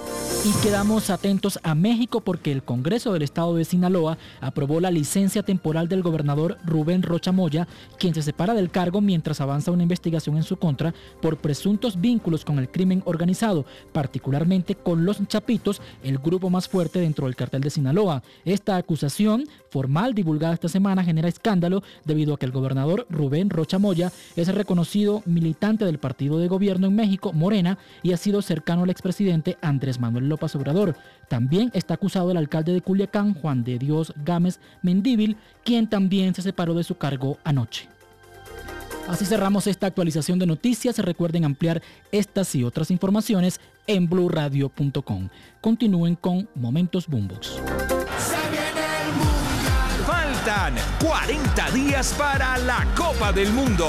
Y quedamos atentos a México porque el Congreso del Estado de Sinaloa aprobó la licencia temporal del gobernador Rubén Rocha Moya, quien se separa del cargo mientras avanza una investigación en su contra por presuntos vínculos con el crimen organizado, particularmente con los Chapitos, el grupo más fuerte dentro del cartel de Sinaloa. Esta acusación formal divulgada esta semana genera escándalo debido a que el gobernador Rubén Rocha Moya es reconocido militante del partido de gobierno en México, Morena, y ha sido cercano al expresidente Andrés Manuel López Obrador. También está acusado el alcalde de Culiacán, Juan de Dios Gámez Mendívil, quien también se separó de su cargo anoche. Así cerramos esta actualización de noticias. Recuerden ampliar estas y otras informaciones en blue radio punto com. Continúen con Momentos Boombox. Faltan cuarenta días para la Copa del Mundo.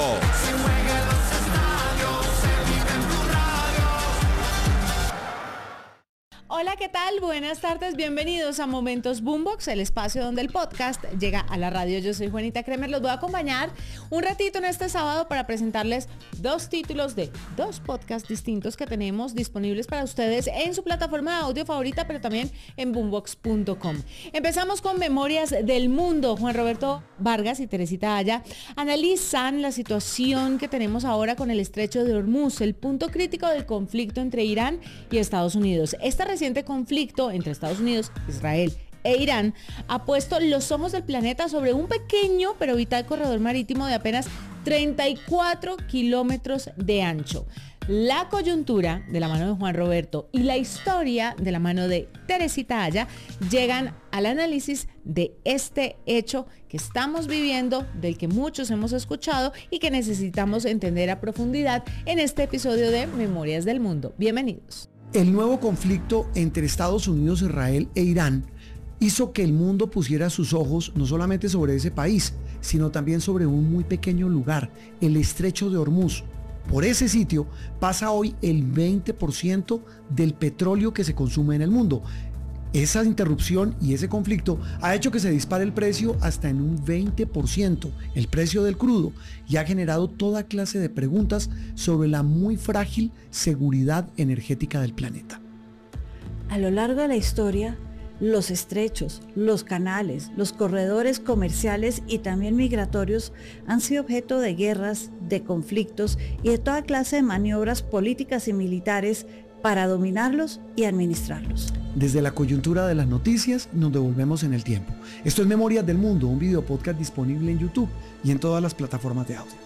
Hola, ¿qué tal? Buenas tardes, bienvenidos a Momentos Boombox, el espacio donde el podcast llega a la radio. Yo soy Juanita Kremer, los voy a acompañar un ratito en este sábado para presentarles dos títulos de dos podcasts distintos que tenemos disponibles para ustedes en su plataforma de audio favorita, pero también en boombox punto com. Empezamos con Memorias del Mundo. Juan Roberto Vargas y Teresita Aya analizan la situación que tenemos ahora con el estrecho de Hormuz, el punto crítico del conflicto entre Irán y Estados Unidos. Esta reciente conflicto entre Estados Unidos, Israel e Irán ha puesto los ojos del planeta sobre un pequeño pero vital corredor marítimo de apenas treinta y cuatro kilómetros de ancho. La coyuntura de la mano de Juan Roberto y la historia de la mano de Teresita Aya llegan al análisis de este hecho que estamos viviendo, del que muchos hemos escuchado y que necesitamos entender a profundidad en este episodio de Memorias del Mundo. Bienvenidos. El nuevo conflicto entre Estados Unidos, Israel e Irán hizo que el mundo pusiera sus ojos no solamente sobre ese país, sino también sobre un muy pequeño lugar, el estrecho de Hormuz. Por ese sitio pasa hoy el veinte por ciento del petróleo que se consume en el mundo. Esa interrupción y ese conflicto ha hecho que se dispare el precio hasta en un veinte por ciento, el precio del crudo, y ha generado toda clase de preguntas sobre la muy frágil seguridad energética del planeta. A lo largo de la historia, los estrechos, los canales, los corredores comerciales y también migratorios han sido objeto de guerras, de conflictos y de toda clase de maniobras políticas y militares para dominarlos y administrarlos. Desde la coyuntura de las noticias nos devolvemos en el tiempo. Esto es Memorias del Mundo, un video podcast disponible en YouTube y en todas las plataformas de audio.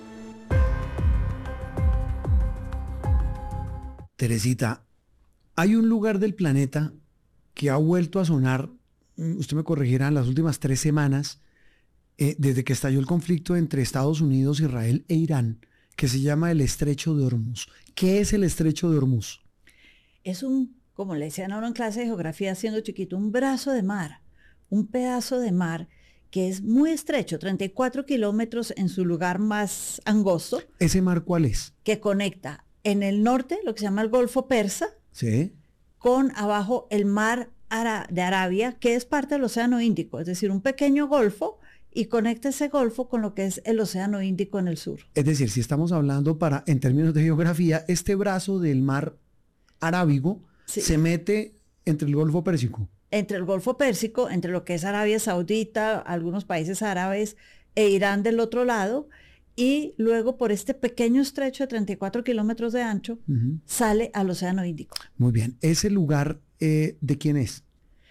Teresita, hay un lugar del planeta que ha vuelto a sonar, usted me corregirá, en las últimas tres semanas, eh, desde que estalló el conflicto entre Estados Unidos, Israel e Irán, que se llama el Estrecho de Hormuz. ¿Qué es el Estrecho de Hormuz? Es un, como le decían ahora en clase de geografía siendo chiquito, un brazo de mar, un pedazo de mar que es muy estrecho, treinta y cuatro kilómetros en su lugar más angosto. ¿Ese mar cuál es? Que conecta en el norte, lo que se llama el Golfo Persa, sí, con abajo el mar Ara- de Arabia, que es parte del Océano Índico, es decir, un pequeño golfo, y conecta ese golfo con lo que es el Océano Índico en el sur. Es decir, si estamos hablando para, en términos de geografía, este brazo del mar Arábigo sí. se mete entre el Golfo Pérsico. Entre el Golfo Pérsico, entre lo que es Arabia Saudita, algunos países árabes e Irán del otro lado, y luego por este pequeño estrecho de treinta y cuatro kilómetros de ancho, uh-huh. sale al Océano Índico. Muy bien. ¿Ese lugar eh, de quién es?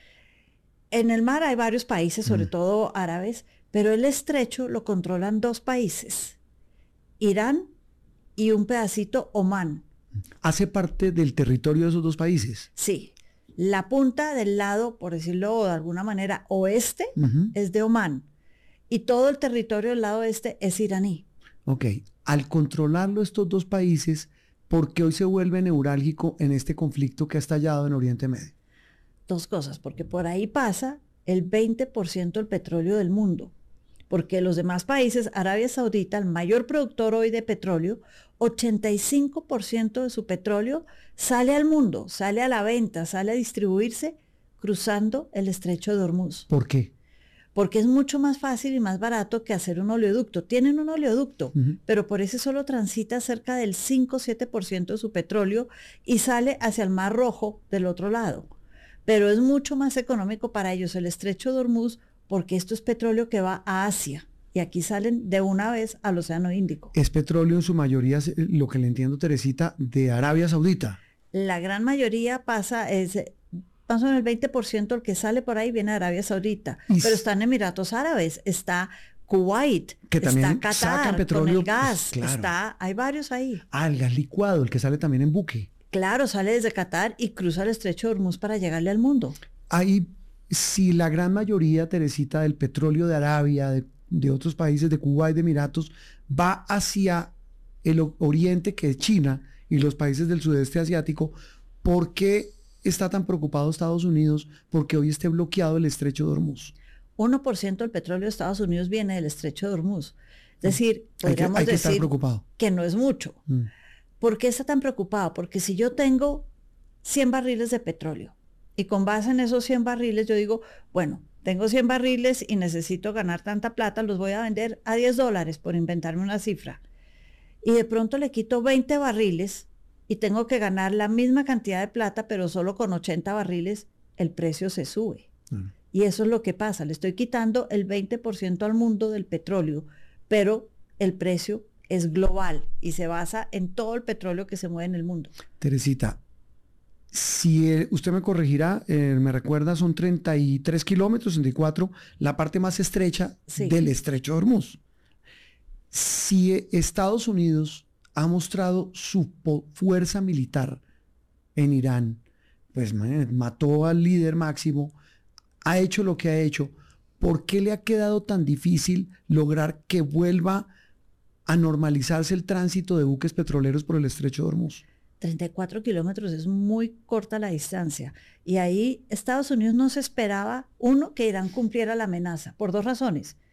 En el mar hay varios países, sobre uh-huh. todo árabes, pero el estrecho lo controlan dos países, Irán y un pedacito Omán. ¿Hace parte del territorio de esos dos países? Sí. La punta del lado, por decirlo de alguna manera, oeste uh-huh. es de Omán y todo el territorio del lado este es iraní. Ok. Al controlarlo estos dos países, ¿por qué hoy se vuelve neurálgico en este conflicto que ha estallado en Oriente Medio? Dos cosas, porque por ahí pasa el veinte por ciento del petróleo del mundo. Porque los demás países, Arabia Saudita, el mayor productor hoy de petróleo, ochenta y cinco por ciento de su petróleo sale al mundo, sale a la venta, sale a distribuirse cruzando el estrecho de Hormuz. ¿Por qué? Porque es mucho más fácil y más barato que hacer un oleoducto. Tienen un oleoducto, uh-huh. pero por ese solo transita cerca del cinco a siete por ciento de su petróleo y sale hacia el Mar Rojo del otro lado. Pero es mucho más económico para ellos el estrecho de Hormuz porque esto es petróleo que va a Asia y aquí salen de una vez al Océano Índico. Es petróleo en su mayoría, lo que le entiendo, Teresita, de Arabia Saudita. La gran mayoría pasa, es, más o menos el veinte por ciento del que sale por ahí viene de Arabia Saudita, y pero están Emiratos Árabes, está Kuwait, que también está Qatar, petróleo, con el gas, pues, claro. está, hay varios ahí. Ah, el gas licuado, el que sale también en buque. Claro, sale desde Qatar y cruza el estrecho de Hormuz para llegarle al mundo. Ahí, si la gran mayoría, Teresita, del petróleo de Arabia, de, de otros países, de Cuba y de Emiratos, va hacia el oriente, que es China, y los países del sudeste asiático, ¿por qué está tan preocupado Estados Unidos porque hoy esté bloqueado el estrecho de Hormuz? uno por ciento del petróleo de Estados Unidos viene del estrecho de Hormuz. Es decir, podríamos hay que, hay que decir estar preocupado. Que no es mucho. Mm. ¿Por qué está tan preocupado? Porque si yo tengo cien barriles de petróleo y con base en esos cien barriles yo digo, bueno, tengo cien barriles y necesito ganar tanta plata, los voy a vender a diez dólares por inventarme una cifra. Y de pronto le quito veinte barriles y tengo que ganar la misma cantidad de plata, pero solo con ochenta barriles el precio se sube. Mm. Y eso es lo que pasa, le estoy quitando el veinte por ciento al mundo del petróleo, pero el precio es global y se basa en todo el petróleo que se mueve en el mundo. Teresita, si eh, usted me corregirá, eh, me recuerda, son treinta y tres kilómetros, treinta y cuatro, la parte más estrecha sí. del estrecho de Hormuz. Si eh, Estados Unidos ha mostrado su fuerza militar en Irán, pues man, mató al líder máximo, ha hecho lo que ha hecho, ¿por qué le ha quedado tan difícil lograr que vuelva a normalizarse el tránsito de buques petroleros por el estrecho de Hormuz? treinta y cuatro kilómetros es muy corta la distancia. Y ahí Estados Unidos no se esperaba, uno, que Irán cumpliera la amenaza, por dos razones.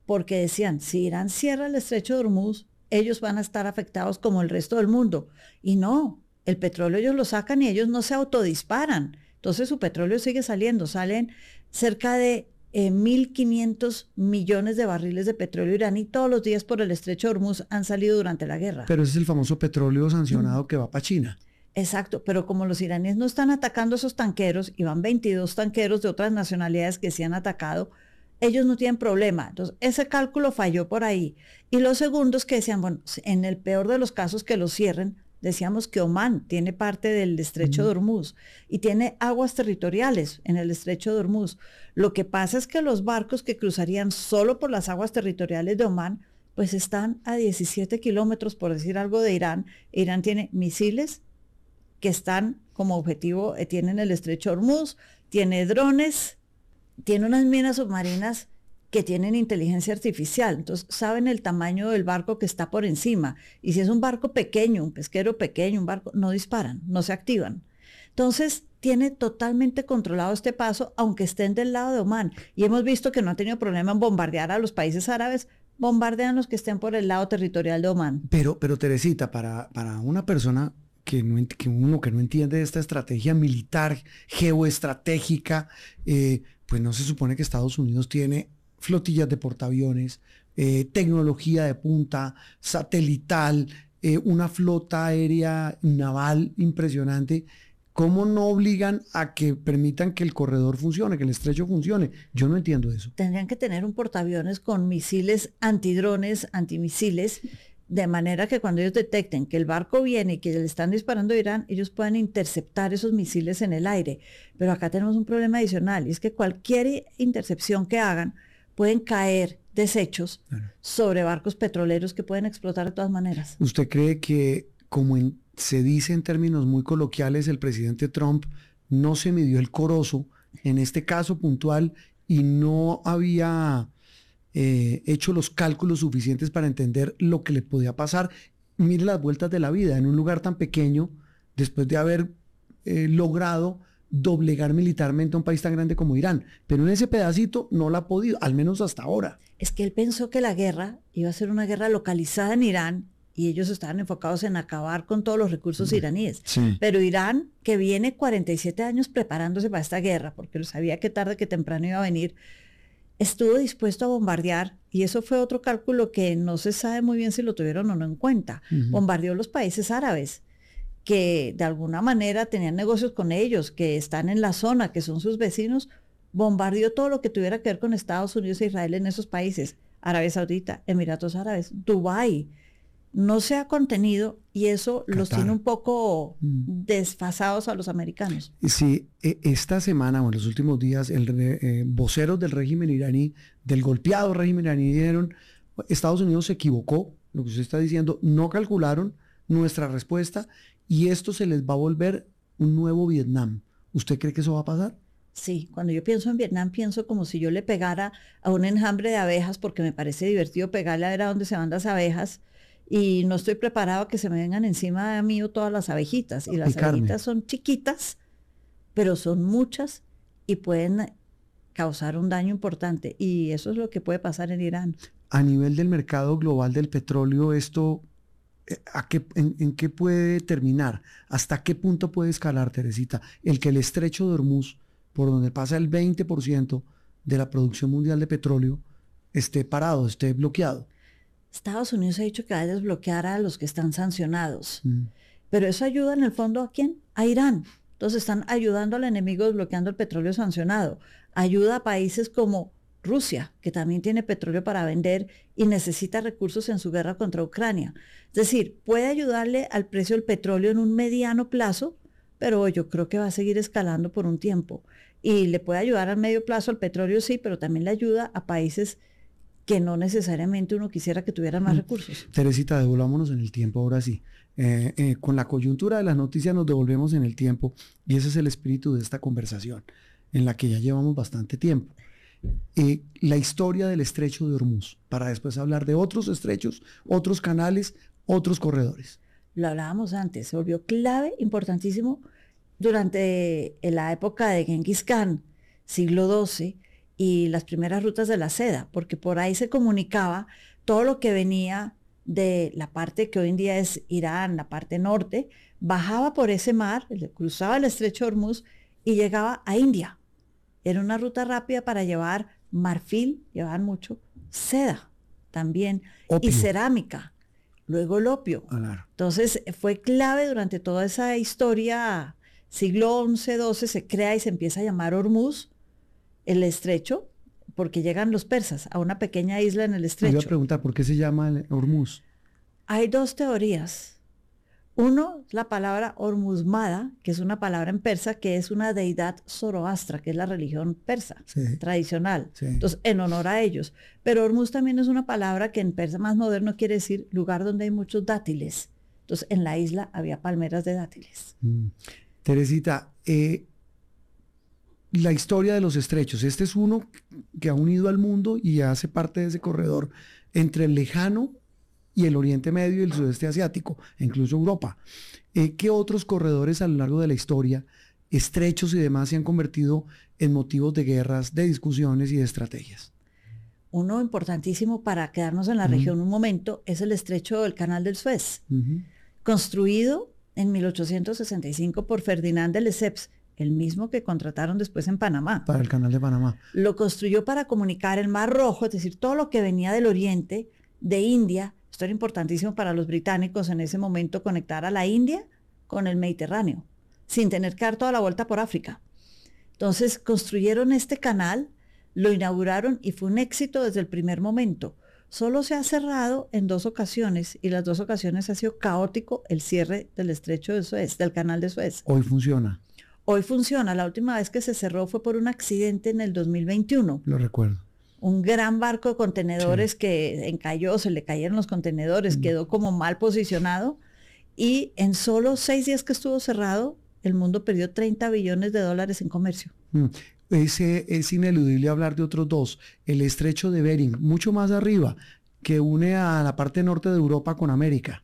porque decían, si Irán cierra el estrecho de Hormuz, ellos van a estar afectados como el resto del mundo. Y no, el petróleo ellos lo sacan y ellos no se autodisparan. Entonces su petróleo sigue saliendo, salen cerca de eh, mil quinientos millones de barriles de petróleo iraní todos los días por el estrecho de Hormuz han salido durante la guerra. Pero ese es el famoso petróleo sancionado mm. que va para China. Exacto, pero como los iraníes no están atacando esos tanqueros, y van veintidós tanqueros de otras nacionalidades que sí han atacado, ellos no tienen problema. Entonces, ese cálculo falló por ahí. Y los segundos que decían, bueno, en el peor de los casos que lo cierren, decíamos que Omán tiene parte del estrecho uh-huh. de Hormuz y tiene aguas territoriales en el estrecho de Hormuz. Lo que pasa es que los barcos que cruzarían solo por las aguas territoriales de Omán, pues están a diecisiete kilómetros, por decir algo, de Irán. Irán tiene misiles que están como objetivo, eh, tienen el estrecho de Hormuz, tiene drones, tiene unas minas submarinas que tienen inteligencia artificial, entonces saben el tamaño del barco que está por encima, y si es un barco pequeño, un pesquero pequeño, un barco, no disparan, no se activan. Entonces tiene totalmente controlado este paso, aunque estén del lado de Omán, y hemos visto que no han tenido problema en bombardear a los países árabes, bombardean los que estén por el lado territorial de Omán. Pero, pero Teresita, para, para una persona que, no, que uno que no entiende esta estrategia militar, geoestratégica, eh, pues no se supone que Estados Unidos tiene flotillas de portaaviones, eh, tecnología de punta, satelital, eh, una flota aérea naval impresionante. ¿Cómo no obligan a que permitan que el corredor funcione, que el estrecho funcione? Yo no entiendo eso. Tendrían que tener un portaaviones con misiles antidrones, antimisiles, de manera que cuando ellos detecten que el barco viene y que le están disparando a Irán, ellos puedan interceptar esos misiles en el aire. Pero acá tenemos un problema adicional, y es que cualquier intercepción que hagan, pueden caer desechos claro. sobre barcos petroleros que pueden explotar de todas maneras. ¿Usted cree que, como en, se dice en términos muy coloquiales, el presidente Trump no se midió el corozo en este caso puntual y no había eh, hecho los cálculos suficientes para entender lo que le podía pasar? Mire las vueltas de la vida, en un lugar tan pequeño, después de haber eh, logrado doblegar militarmente a un país tan grande como Irán, pero en ese pedacito no la ha podido, al menos hasta ahora. Es que él pensó que la guerra iba a ser una guerra localizada en Irán y ellos estaban enfocados en acabar con todos los recursos iraníes. Sí. Pero Irán, que viene cuarenta y siete años preparándose para esta guerra, porque sabía que tarde que temprano iba a venir, estuvo dispuesto a bombardear, y eso fue otro cálculo que no se sabe muy bien si lo tuvieron o no en cuenta. Uh-huh. Bombardeó los países árabes, que de alguna manera tenían negocios con ellos, que están en la zona, que son sus vecinos, bombardeó todo lo que tuviera que ver con Estados Unidos e Israel en esos países, Arabia Saudita, Emiratos Árabes, Dubái. No se ha contenido, y eso Qatar. Los tiene un poco mm. desfasados a los americanos. Sí, esta semana o en los últimos días, el eh, voceros del régimen iraní, del golpeado régimen iraní, dijeron, Estados Unidos se equivocó, lo que usted está diciendo, no calcularon nuestra respuesta, y esto se les va a volver un nuevo Vietnam. ¿Usted cree que eso va a pasar? Sí, cuando yo pienso en Vietnam, pienso como si yo le pegara a un enjambre de abejas, porque me parece divertido pegarle a ver a dónde se van las abejas, y no estoy preparado a que se me vengan encima de mí todas las abejitas. Y las Picarme. abejitas son chiquitas, pero son muchas y pueden causar un daño importante. Y eso es lo que puede pasar en Irán. A nivel del mercado global del petróleo, esto... ¿A qué, en, ¿En qué puede terminar? ¿Hasta qué punto puede escalar, Teresita? El que el estrecho de Hormuz, por donde pasa el veinte por ciento de la producción mundial de petróleo, esté parado, esté bloqueado. Estados Unidos ha dicho que va a desbloquear a los que están sancionados. Mm. Pero eso ayuda en el fondo ¿a quién? A Irán. Entonces están ayudando al enemigo desbloqueando el petróleo sancionado. Ayuda a países como Rusia, que también tiene petróleo para vender y necesita recursos en su guerra contra Ucrania. Es decir, puede ayudarle al precio del petróleo en un mediano plazo, pero yo creo que va a seguir escalando por un tiempo. Y le puede ayudar al medio plazo al petróleo, sí, pero también le ayuda a países que no necesariamente uno quisiera que tuvieran más recursos. Teresita, devolvámonos en el tiempo ahora sí. Eh, eh, con la coyuntura de las noticias nos devolvemos en el tiempo, y ese es el espíritu de esta conversación, en la que ya llevamos bastante tiempo. Eh, la historia del estrecho de Hormuz, para después hablar de otros estrechos, otros canales, otros corredores. Lo hablábamos antes, se volvió clave, importantísimo, durante la época de Genghis Khan, siglo doce, y las primeras rutas de la seda, porque por ahí se comunicaba todo lo que venía de la parte que hoy en día es Irán, la parte norte, bajaba por ese mar, cruzaba el estrecho de Hormuz y llegaba a India. Era una ruta rápida para llevar marfil, llevaban mucho, seda también, opio. Y cerámica, luego el opio. Claro. Entonces fue clave durante toda esa historia, siglo once, doce, se crea y se empieza a llamar Hormuz, el estrecho, porque llegan los persas a una pequeña isla en el estrecho. Me iba a preguntar, ¿por qué se llama Hormuz? Hay dos teorías. Uno es la palabra Hormuzmada, que es una palabra en persa, que es una deidad zoroastra, que es la religión persa, sí. tradicional. Sí. Entonces, en honor a ellos. Pero Hormuz también es una palabra que en persa más moderno quiere decir lugar donde hay muchos dátiles. Entonces, en la isla había palmeras de dátiles. Mm. Teresita, eh, la historia de los estrechos. Este es uno que ha unido al mundo y hace parte de ese corredor entre el lejano y el Oriente Medio y el sudeste asiático, incluso Europa. Eh, ¿Qué otros corredores a lo largo de la historia, estrechos y demás, se han convertido en motivos de guerras, de discusiones y de estrategias? Uno importantísimo para quedarnos en la uh-huh. región un momento es el estrecho del Canal del Suez, uh-huh. construido en mil ochocientos sesenta y cinco por Ferdinand de Lesseps, el mismo que contrataron después en Panamá. Para el Canal de Panamá. Lo construyó para comunicar el Mar Rojo, es decir, todo lo que venía del Oriente, de India. Esto era importantísimo para los británicos en ese momento, conectar a la India con el Mediterráneo, sin tener que dar toda la vuelta por África. Entonces construyeron este canal, lo inauguraron y fue un éxito desde el primer momento. Solo se ha cerrado en dos ocasiones y las dos ocasiones ha sido caótico el cierre del estrecho de Suez, del Canal de Suez. Hoy funciona. Hoy funciona. La última vez que se cerró fue por un accidente en el dos mil veintiuno. Lo recuerdo. Un gran barco de contenedores sí. que encalló, se le cayeron los contenedores, mm. quedó como mal posicionado y en solo seis días que estuvo cerrado, el mundo perdió treinta billones de dólares en comercio. Mm. Ese, es ineludible hablar de otros dos. El estrecho de Bering, mucho más arriba, que une a la parte norte de Europa con América.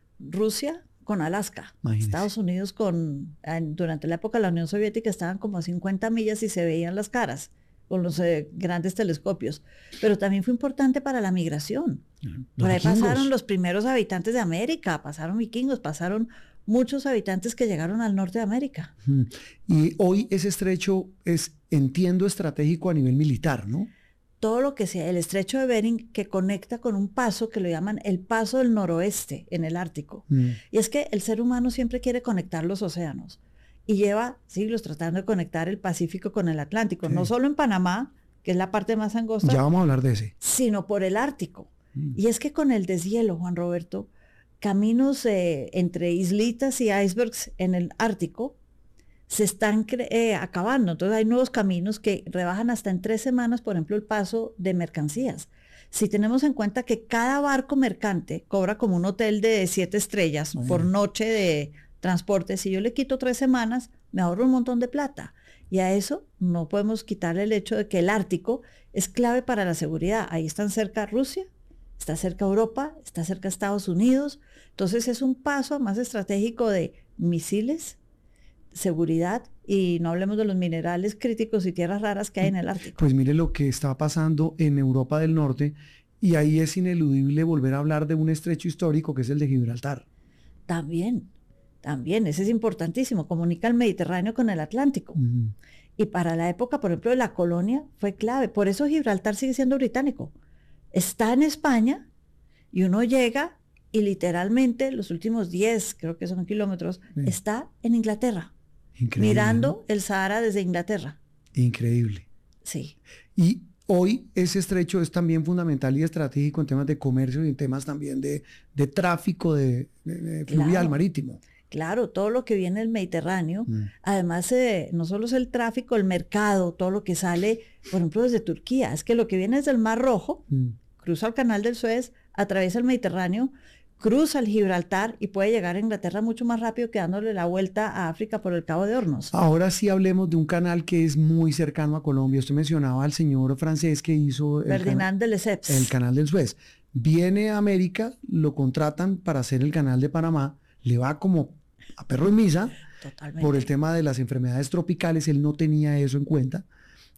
Rusia con Alaska. Imagínese. Estados Unidos con, durante la época de la Unión Soviética estaban como a cincuenta millas y se veían las caras con los eh, grandes telescopios. Pero también fue importante para la migración. Los Por ahí vikingos. Pasaron los primeros habitantes de América, pasaron vikingos, pasaron muchos habitantes que llegaron al norte de América. Y hoy ese estrecho es, entiendo, estratégico a nivel militar, ¿no? Todo lo que sea el estrecho de Bering, que conecta con un paso que lo llaman el paso del noroeste en el Ártico. Mm. Y es que el ser humano siempre quiere conectar los océanos y lleva siglos tratando de conectar el Pacífico con el Atlántico, sí. no solo en Panamá, que es la parte más angosta, ya vamos a hablar de ese, sino por el Ártico. Mm. Y es que con el deshielo, Juan Roberto, caminos eh, entre islitas y icebergs en el Ártico se están eh, acabando. Entonces hay nuevos caminos que rebajan hasta en tres semanas, por ejemplo, el paso de mercancías. Si tenemos en cuenta que cada barco mercante cobra como un hotel de siete estrellas Ay. por noche de transporte, si yo le quito tres semanas, me ahorro un montón de plata. Y a eso no podemos quitarle el hecho de que el Ártico es clave para la seguridad. Ahí están cerca Rusia, está cerca Europa, está cerca Estados Unidos. Entonces es un paso más estratégico de misiles, seguridad, y no hablemos de los minerales críticos y tierras raras que hay en el Ártico. Pues mire lo que está pasando en Europa del Norte, y ahí es ineludible volver a hablar de un estrecho histórico que es el de Gibraltar. También, también, ese es importantísimo, comunica el Mediterráneo con el Atlántico. Uh-huh. Y para la época, por ejemplo, de la colonia fue clave, por eso Gibraltar sigue siendo británico. Está en España y uno llega y literalmente los últimos diez, creo que son kilómetros, sí. está en Inglaterra. Increíble, mirando ¿no? el Sahara desde Inglaterra. Increíble. Sí. Y hoy ese estrecho es también fundamental y estratégico en temas de comercio y en temas también de, de tráfico de, de, de fluvial claro, marítimo. Claro, todo lo que viene del Mediterráneo, mm. además eh, no solo es el tráfico, el mercado, todo lo que sale, por ejemplo, desde Turquía, es que lo que viene desde el Mar Rojo, mm. cruza el Canal del Suez, atraviesa el Mediterráneo, cruza el Gibraltar y puede llegar a Inglaterra mucho más rápido que dándole la vuelta a África por el Cabo de Hornos. Ahora sí hablemos de un canal que es muy cercano a Colombia. Usted mencionaba al señor francés que hizo... Ferdinand de Lesseps. El canal del Suez. Viene a América, lo contratan para hacer el canal de Panamá, le va como a perro en misa. Totalmente. Por el tema de las enfermedades tropicales, él no tenía eso en cuenta.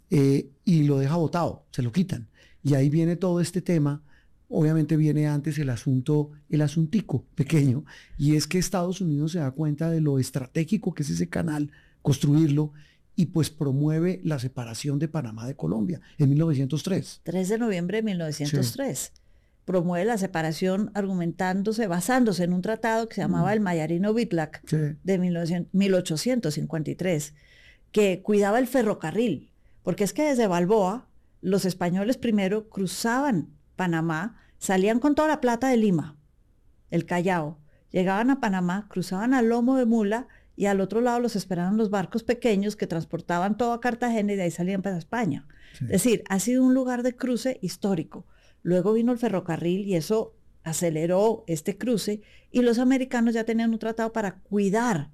eh, y lo deja botado, se lo quitan. Y ahí viene todo este tema. Obviamente viene antes el asunto, el asuntico pequeño, y es que Estados Unidos se da cuenta de lo estratégico que es ese canal, construirlo, y pues promueve la separación de Panamá de Colombia en mil novecientos tres. tres de noviembre de mil novecientos tres. Sí. Promueve la separación argumentándose, basándose en un tratado que se llamaba mm. el Mayarino-Bitlac sí. de mil ochocientos cincuenta y tres, que cuidaba el ferrocarril, porque es que desde Balboa los españoles primero cruzaban Panamá, salían con toda la plata de Lima, el Callao, llegaban a Panamá, cruzaban al lomo de mula y al otro lado los esperaban los barcos pequeños que transportaban todo a Cartagena y de ahí salían para España. Sí. Es decir, ha sido un lugar de cruce histórico. Luego vino el ferrocarril y eso aceleró este cruce y los americanos ya tenían un tratado para cuidar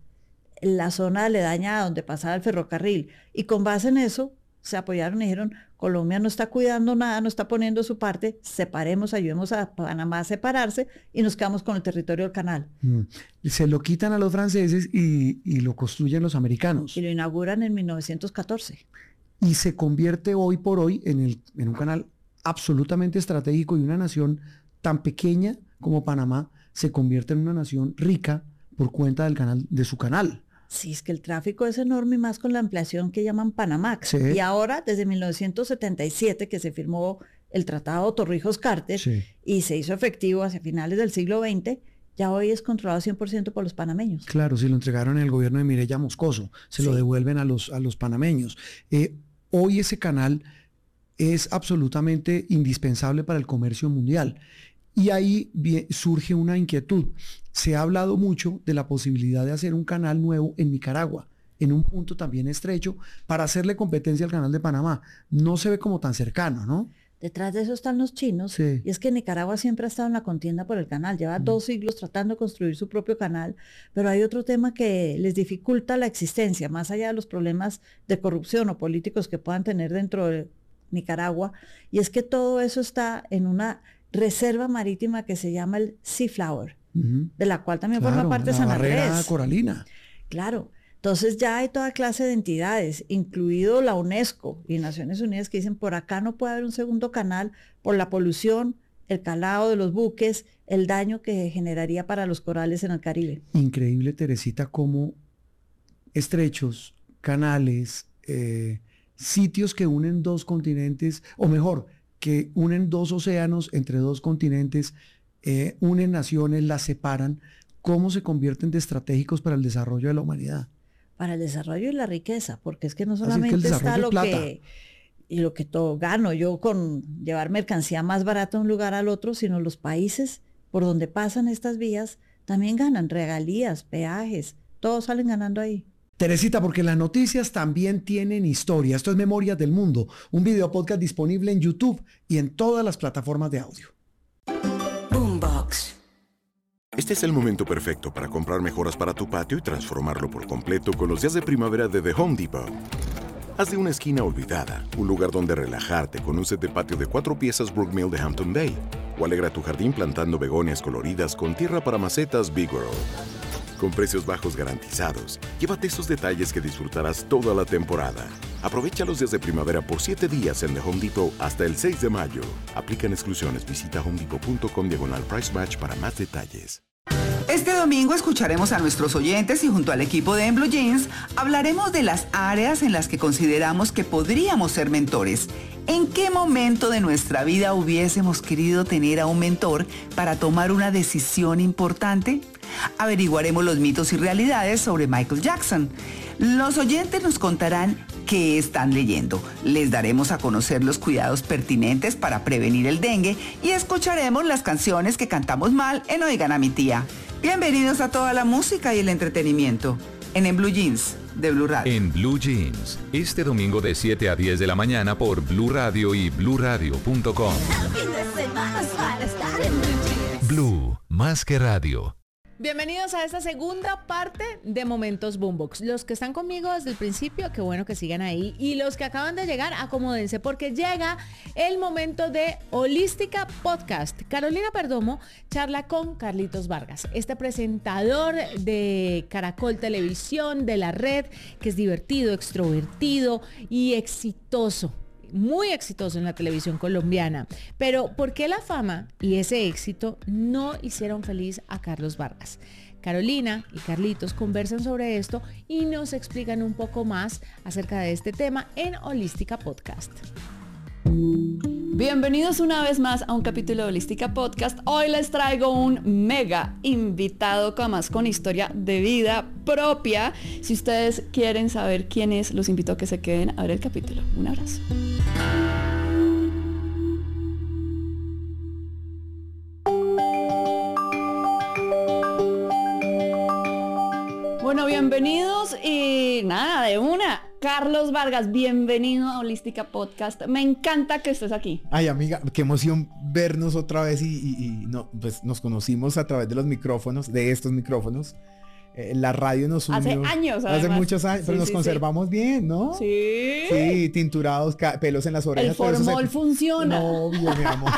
la zona aledaña a donde pasaba el ferrocarril y con base en eso se apoyaron y dijeron, Colombia no está cuidando nada, no está poniendo su parte, separemos, ayudemos a Panamá a separarse y nos quedamos con el territorio del canal. Mm. Se lo quitan a los franceses y, y lo construyen los americanos. Y lo inauguran en mil novecientos catorce. Y se convierte hoy por hoy en, el, en un canal absolutamente estratégico y una nación tan pequeña como Panamá se convierte en una nación rica por cuenta del canal, de su canal. Sí, es que el tráfico es enorme y más con la ampliación que llaman Panamax. Sí. Y ahora, desde mil novecientos setenta y siete, que se firmó el Tratado Torrijos-Carter sí. y se hizo efectivo hacia finales del siglo veinte, ya hoy es controlado cien por ciento por los panameños. Claro, si lo entregaron en el gobierno de Mireya Moscoso, se sí. lo devuelven a los, a los panameños. Eh, hoy ese canal es absolutamente indispensable para el comercio mundial. Y ahí bien, surge una inquietud. Se ha hablado mucho de la posibilidad de hacer un canal nuevo en Nicaragua, en un punto también estrecho, para hacerle competencia al canal de Panamá. No se ve como tan cercano, ¿no? Detrás de eso están los chinos, sí. y es que Nicaragua siempre ha estado en la contienda por el canal, lleva mm. dos siglos tratando de construir su propio canal, pero hay otro tema que les dificulta la existencia, más allá de los problemas de corrupción o políticos que puedan tener dentro de Nicaragua, y es que todo eso está en una reserva marítima que se llama el Seaflower, uh-huh. de la cual también claro, forma parte San Andrés. La barrera coralina. Claro. Entonces ya hay toda clase de entidades, incluido la UNESCO y Naciones Unidas, que dicen por acá no puede haber un segundo canal por la polución, el calado de los buques, el daño que generaría para los corales en el Caribe. Increíble, Teresita, cómo estrechos, canales, eh, sitios que unen dos continentes, o mejor, que unen dos océanos entre dos continentes, eh, unen naciones, las separan, cómo se convierten de estratégicos para el desarrollo de la humanidad. Para el desarrollo y la riqueza, porque es que no solamente es que está lo que, y lo que todo gano yo con llevar mercancía más barata de un lugar al otro, sino los países por donde pasan estas vías también ganan regalías, peajes, todos salen ganando ahí. Teresita, porque las noticias también tienen historia. Esto es Memorias del Mundo, un video podcast disponible en YouTube y en todas las plataformas de audio. Boombox. Este es el momento perfecto para comprar mejoras para tu patio y transformarlo por completo con los días de primavera de The Home Depot. Haz de una esquina olvidada un lugar donde relajarte con un set de patio de cuatro piezas Brookmill de Hampton Bay. O alegra tu jardín plantando begonias coloridas con tierra para macetas Big World. Con precios bajos garantizados, llévate esos detalles que disfrutarás toda la temporada. Aprovecha los días de primavera por siete días en The Home Depot hasta el seis de mayo. Aplican exclusiones. Visita homedepot.com diagonal price match para más detalles. Este domingo escucharemos a nuestros oyentes y junto al equipo de En Blue Jeans hablaremos de las áreas en las que consideramos que podríamos ser mentores. ¿En qué momento de nuestra vida hubiésemos querido tener a un mentor para tomar una decisión importante? Averiguaremos los mitos y realidades sobre Michael Jackson. Los oyentes nos contarán qué están leyendo. Les daremos a conocer los cuidados pertinentes para prevenir el dengue y escucharemos las canciones que cantamos mal en Oigan a mi tía. Bienvenidos a toda la música y el entretenimiento en En Blue Jeans de Blue Radio. En Blue Jeans, este domingo de siete a diez de la mañana por Blue Radio y blue radio punto com. Blue, más que radio. Bienvenidos a esta segunda parte de Momentos Boombox. Los que están conmigo desde el principio, qué bueno que sigan ahí. Y los que acaban de llegar, acomódense porque llega el momento de Holística Podcast. Carolina Perdomo charla con Carlitos Vargas, este presentador de Caracol Televisión, de la red, que es divertido, extrovertido y exitoso. Muy exitoso en la televisión colombiana. Pero ¿por qué la fama y ese éxito no hicieron feliz a Carlos Vargas? Carolina y Carlitos conversan sobre esto y nos explican un poco más acerca de este tema en Holística Podcast. Bienvenidos una vez más a un capítulo de Holística Podcast. Hoy les traigo un mega invitado, más con historia de vida propia. Si ustedes quieren saber quién es, los invito a que se queden a ver el capítulo. Un abrazo. Bueno, bienvenidos y nada, de una. Carlos Vargas, bienvenido a Holística Podcast. Me encanta que estés aquí. Ay, amiga, qué emoción vernos otra vez y, y, y no, pues nos conocimos a través de los micrófonos, de estos micrófonos. Eh, la radio nos unió. Hace años, además. Hace muchos años, pero sí, nos sí, conservamos sí. bien, ¿no? Sí. Sí, tinturados, pelos en las orejas. El formol se... funciona. No, obvio, mi amor.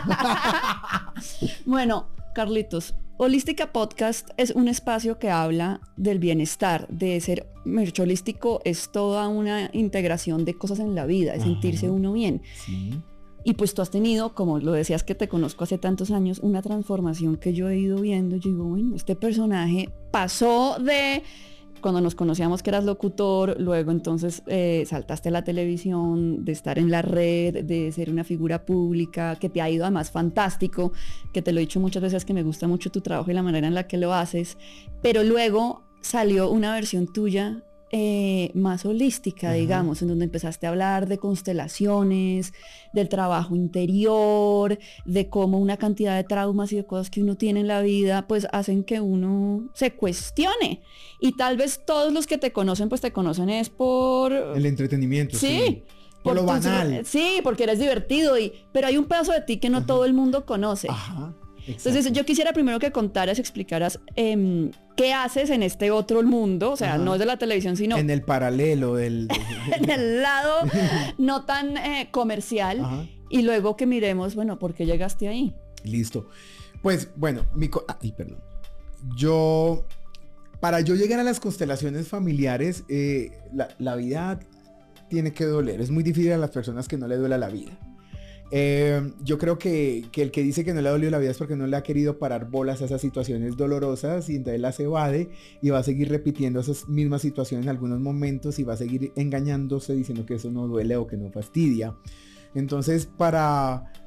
Bueno, Carlitos, Holística Podcast es un espacio que habla del bienestar, de ser mercho holístico, es toda una integración de cosas en la vida, de sentirse uno bien. Sí. Y pues tú has tenido, como lo decías que te conozco hace tantos años, una transformación que yo he ido viendo. Yo digo, bueno, este personaje pasó de... Cuando nos conocíamos que eras locutor, luego entonces eh, saltaste a la televisión, de estar en la red, de ser una figura pública, que te ha ido además fantástico, que te lo he dicho muchas veces que me gusta mucho tu trabajo y la manera en la que lo haces, pero luego salió una versión tuya eh, más holística, uh-huh. digamos, en donde empezaste a hablar de constelaciones, del trabajo interior, de cómo una cantidad de traumas y de cosas que uno tiene en la vida, pues hacen que uno se cuestione. Y tal vez todos los que te conocen, pues te conocen es por... El entretenimiento, sí. sí. Por, por lo banal. Tu, sí, porque eres divertido, y, pero hay un pedazo de ti que no Ajá. todo el mundo conoce. Ajá. Exacto. Entonces yo quisiera primero que contaras, explicaras eh, qué haces en este otro mundo, o sea, Ajá. no es de la televisión, sino... En el paralelo del... en el lado no tan eh, comercial. Ajá. Y luego que miremos, bueno, ¿por qué llegaste ahí? Listo. Pues, bueno, mi... Co- Ay, perdón. Yo... Para yo llegar a las constelaciones familiares, eh, la, la vida tiene que doler. Es muy difícil a las personas que no le duela la vida. Eh, yo creo que, que el que dice que no le ha dolido la vida es porque no le ha querido parar bolas a esas situaciones dolorosas y entonces las evade y va a seguir repitiendo esas mismas situaciones en algunos momentos y va a seguir engañándose diciendo que eso no duele o que no fastidia. Entonces, para,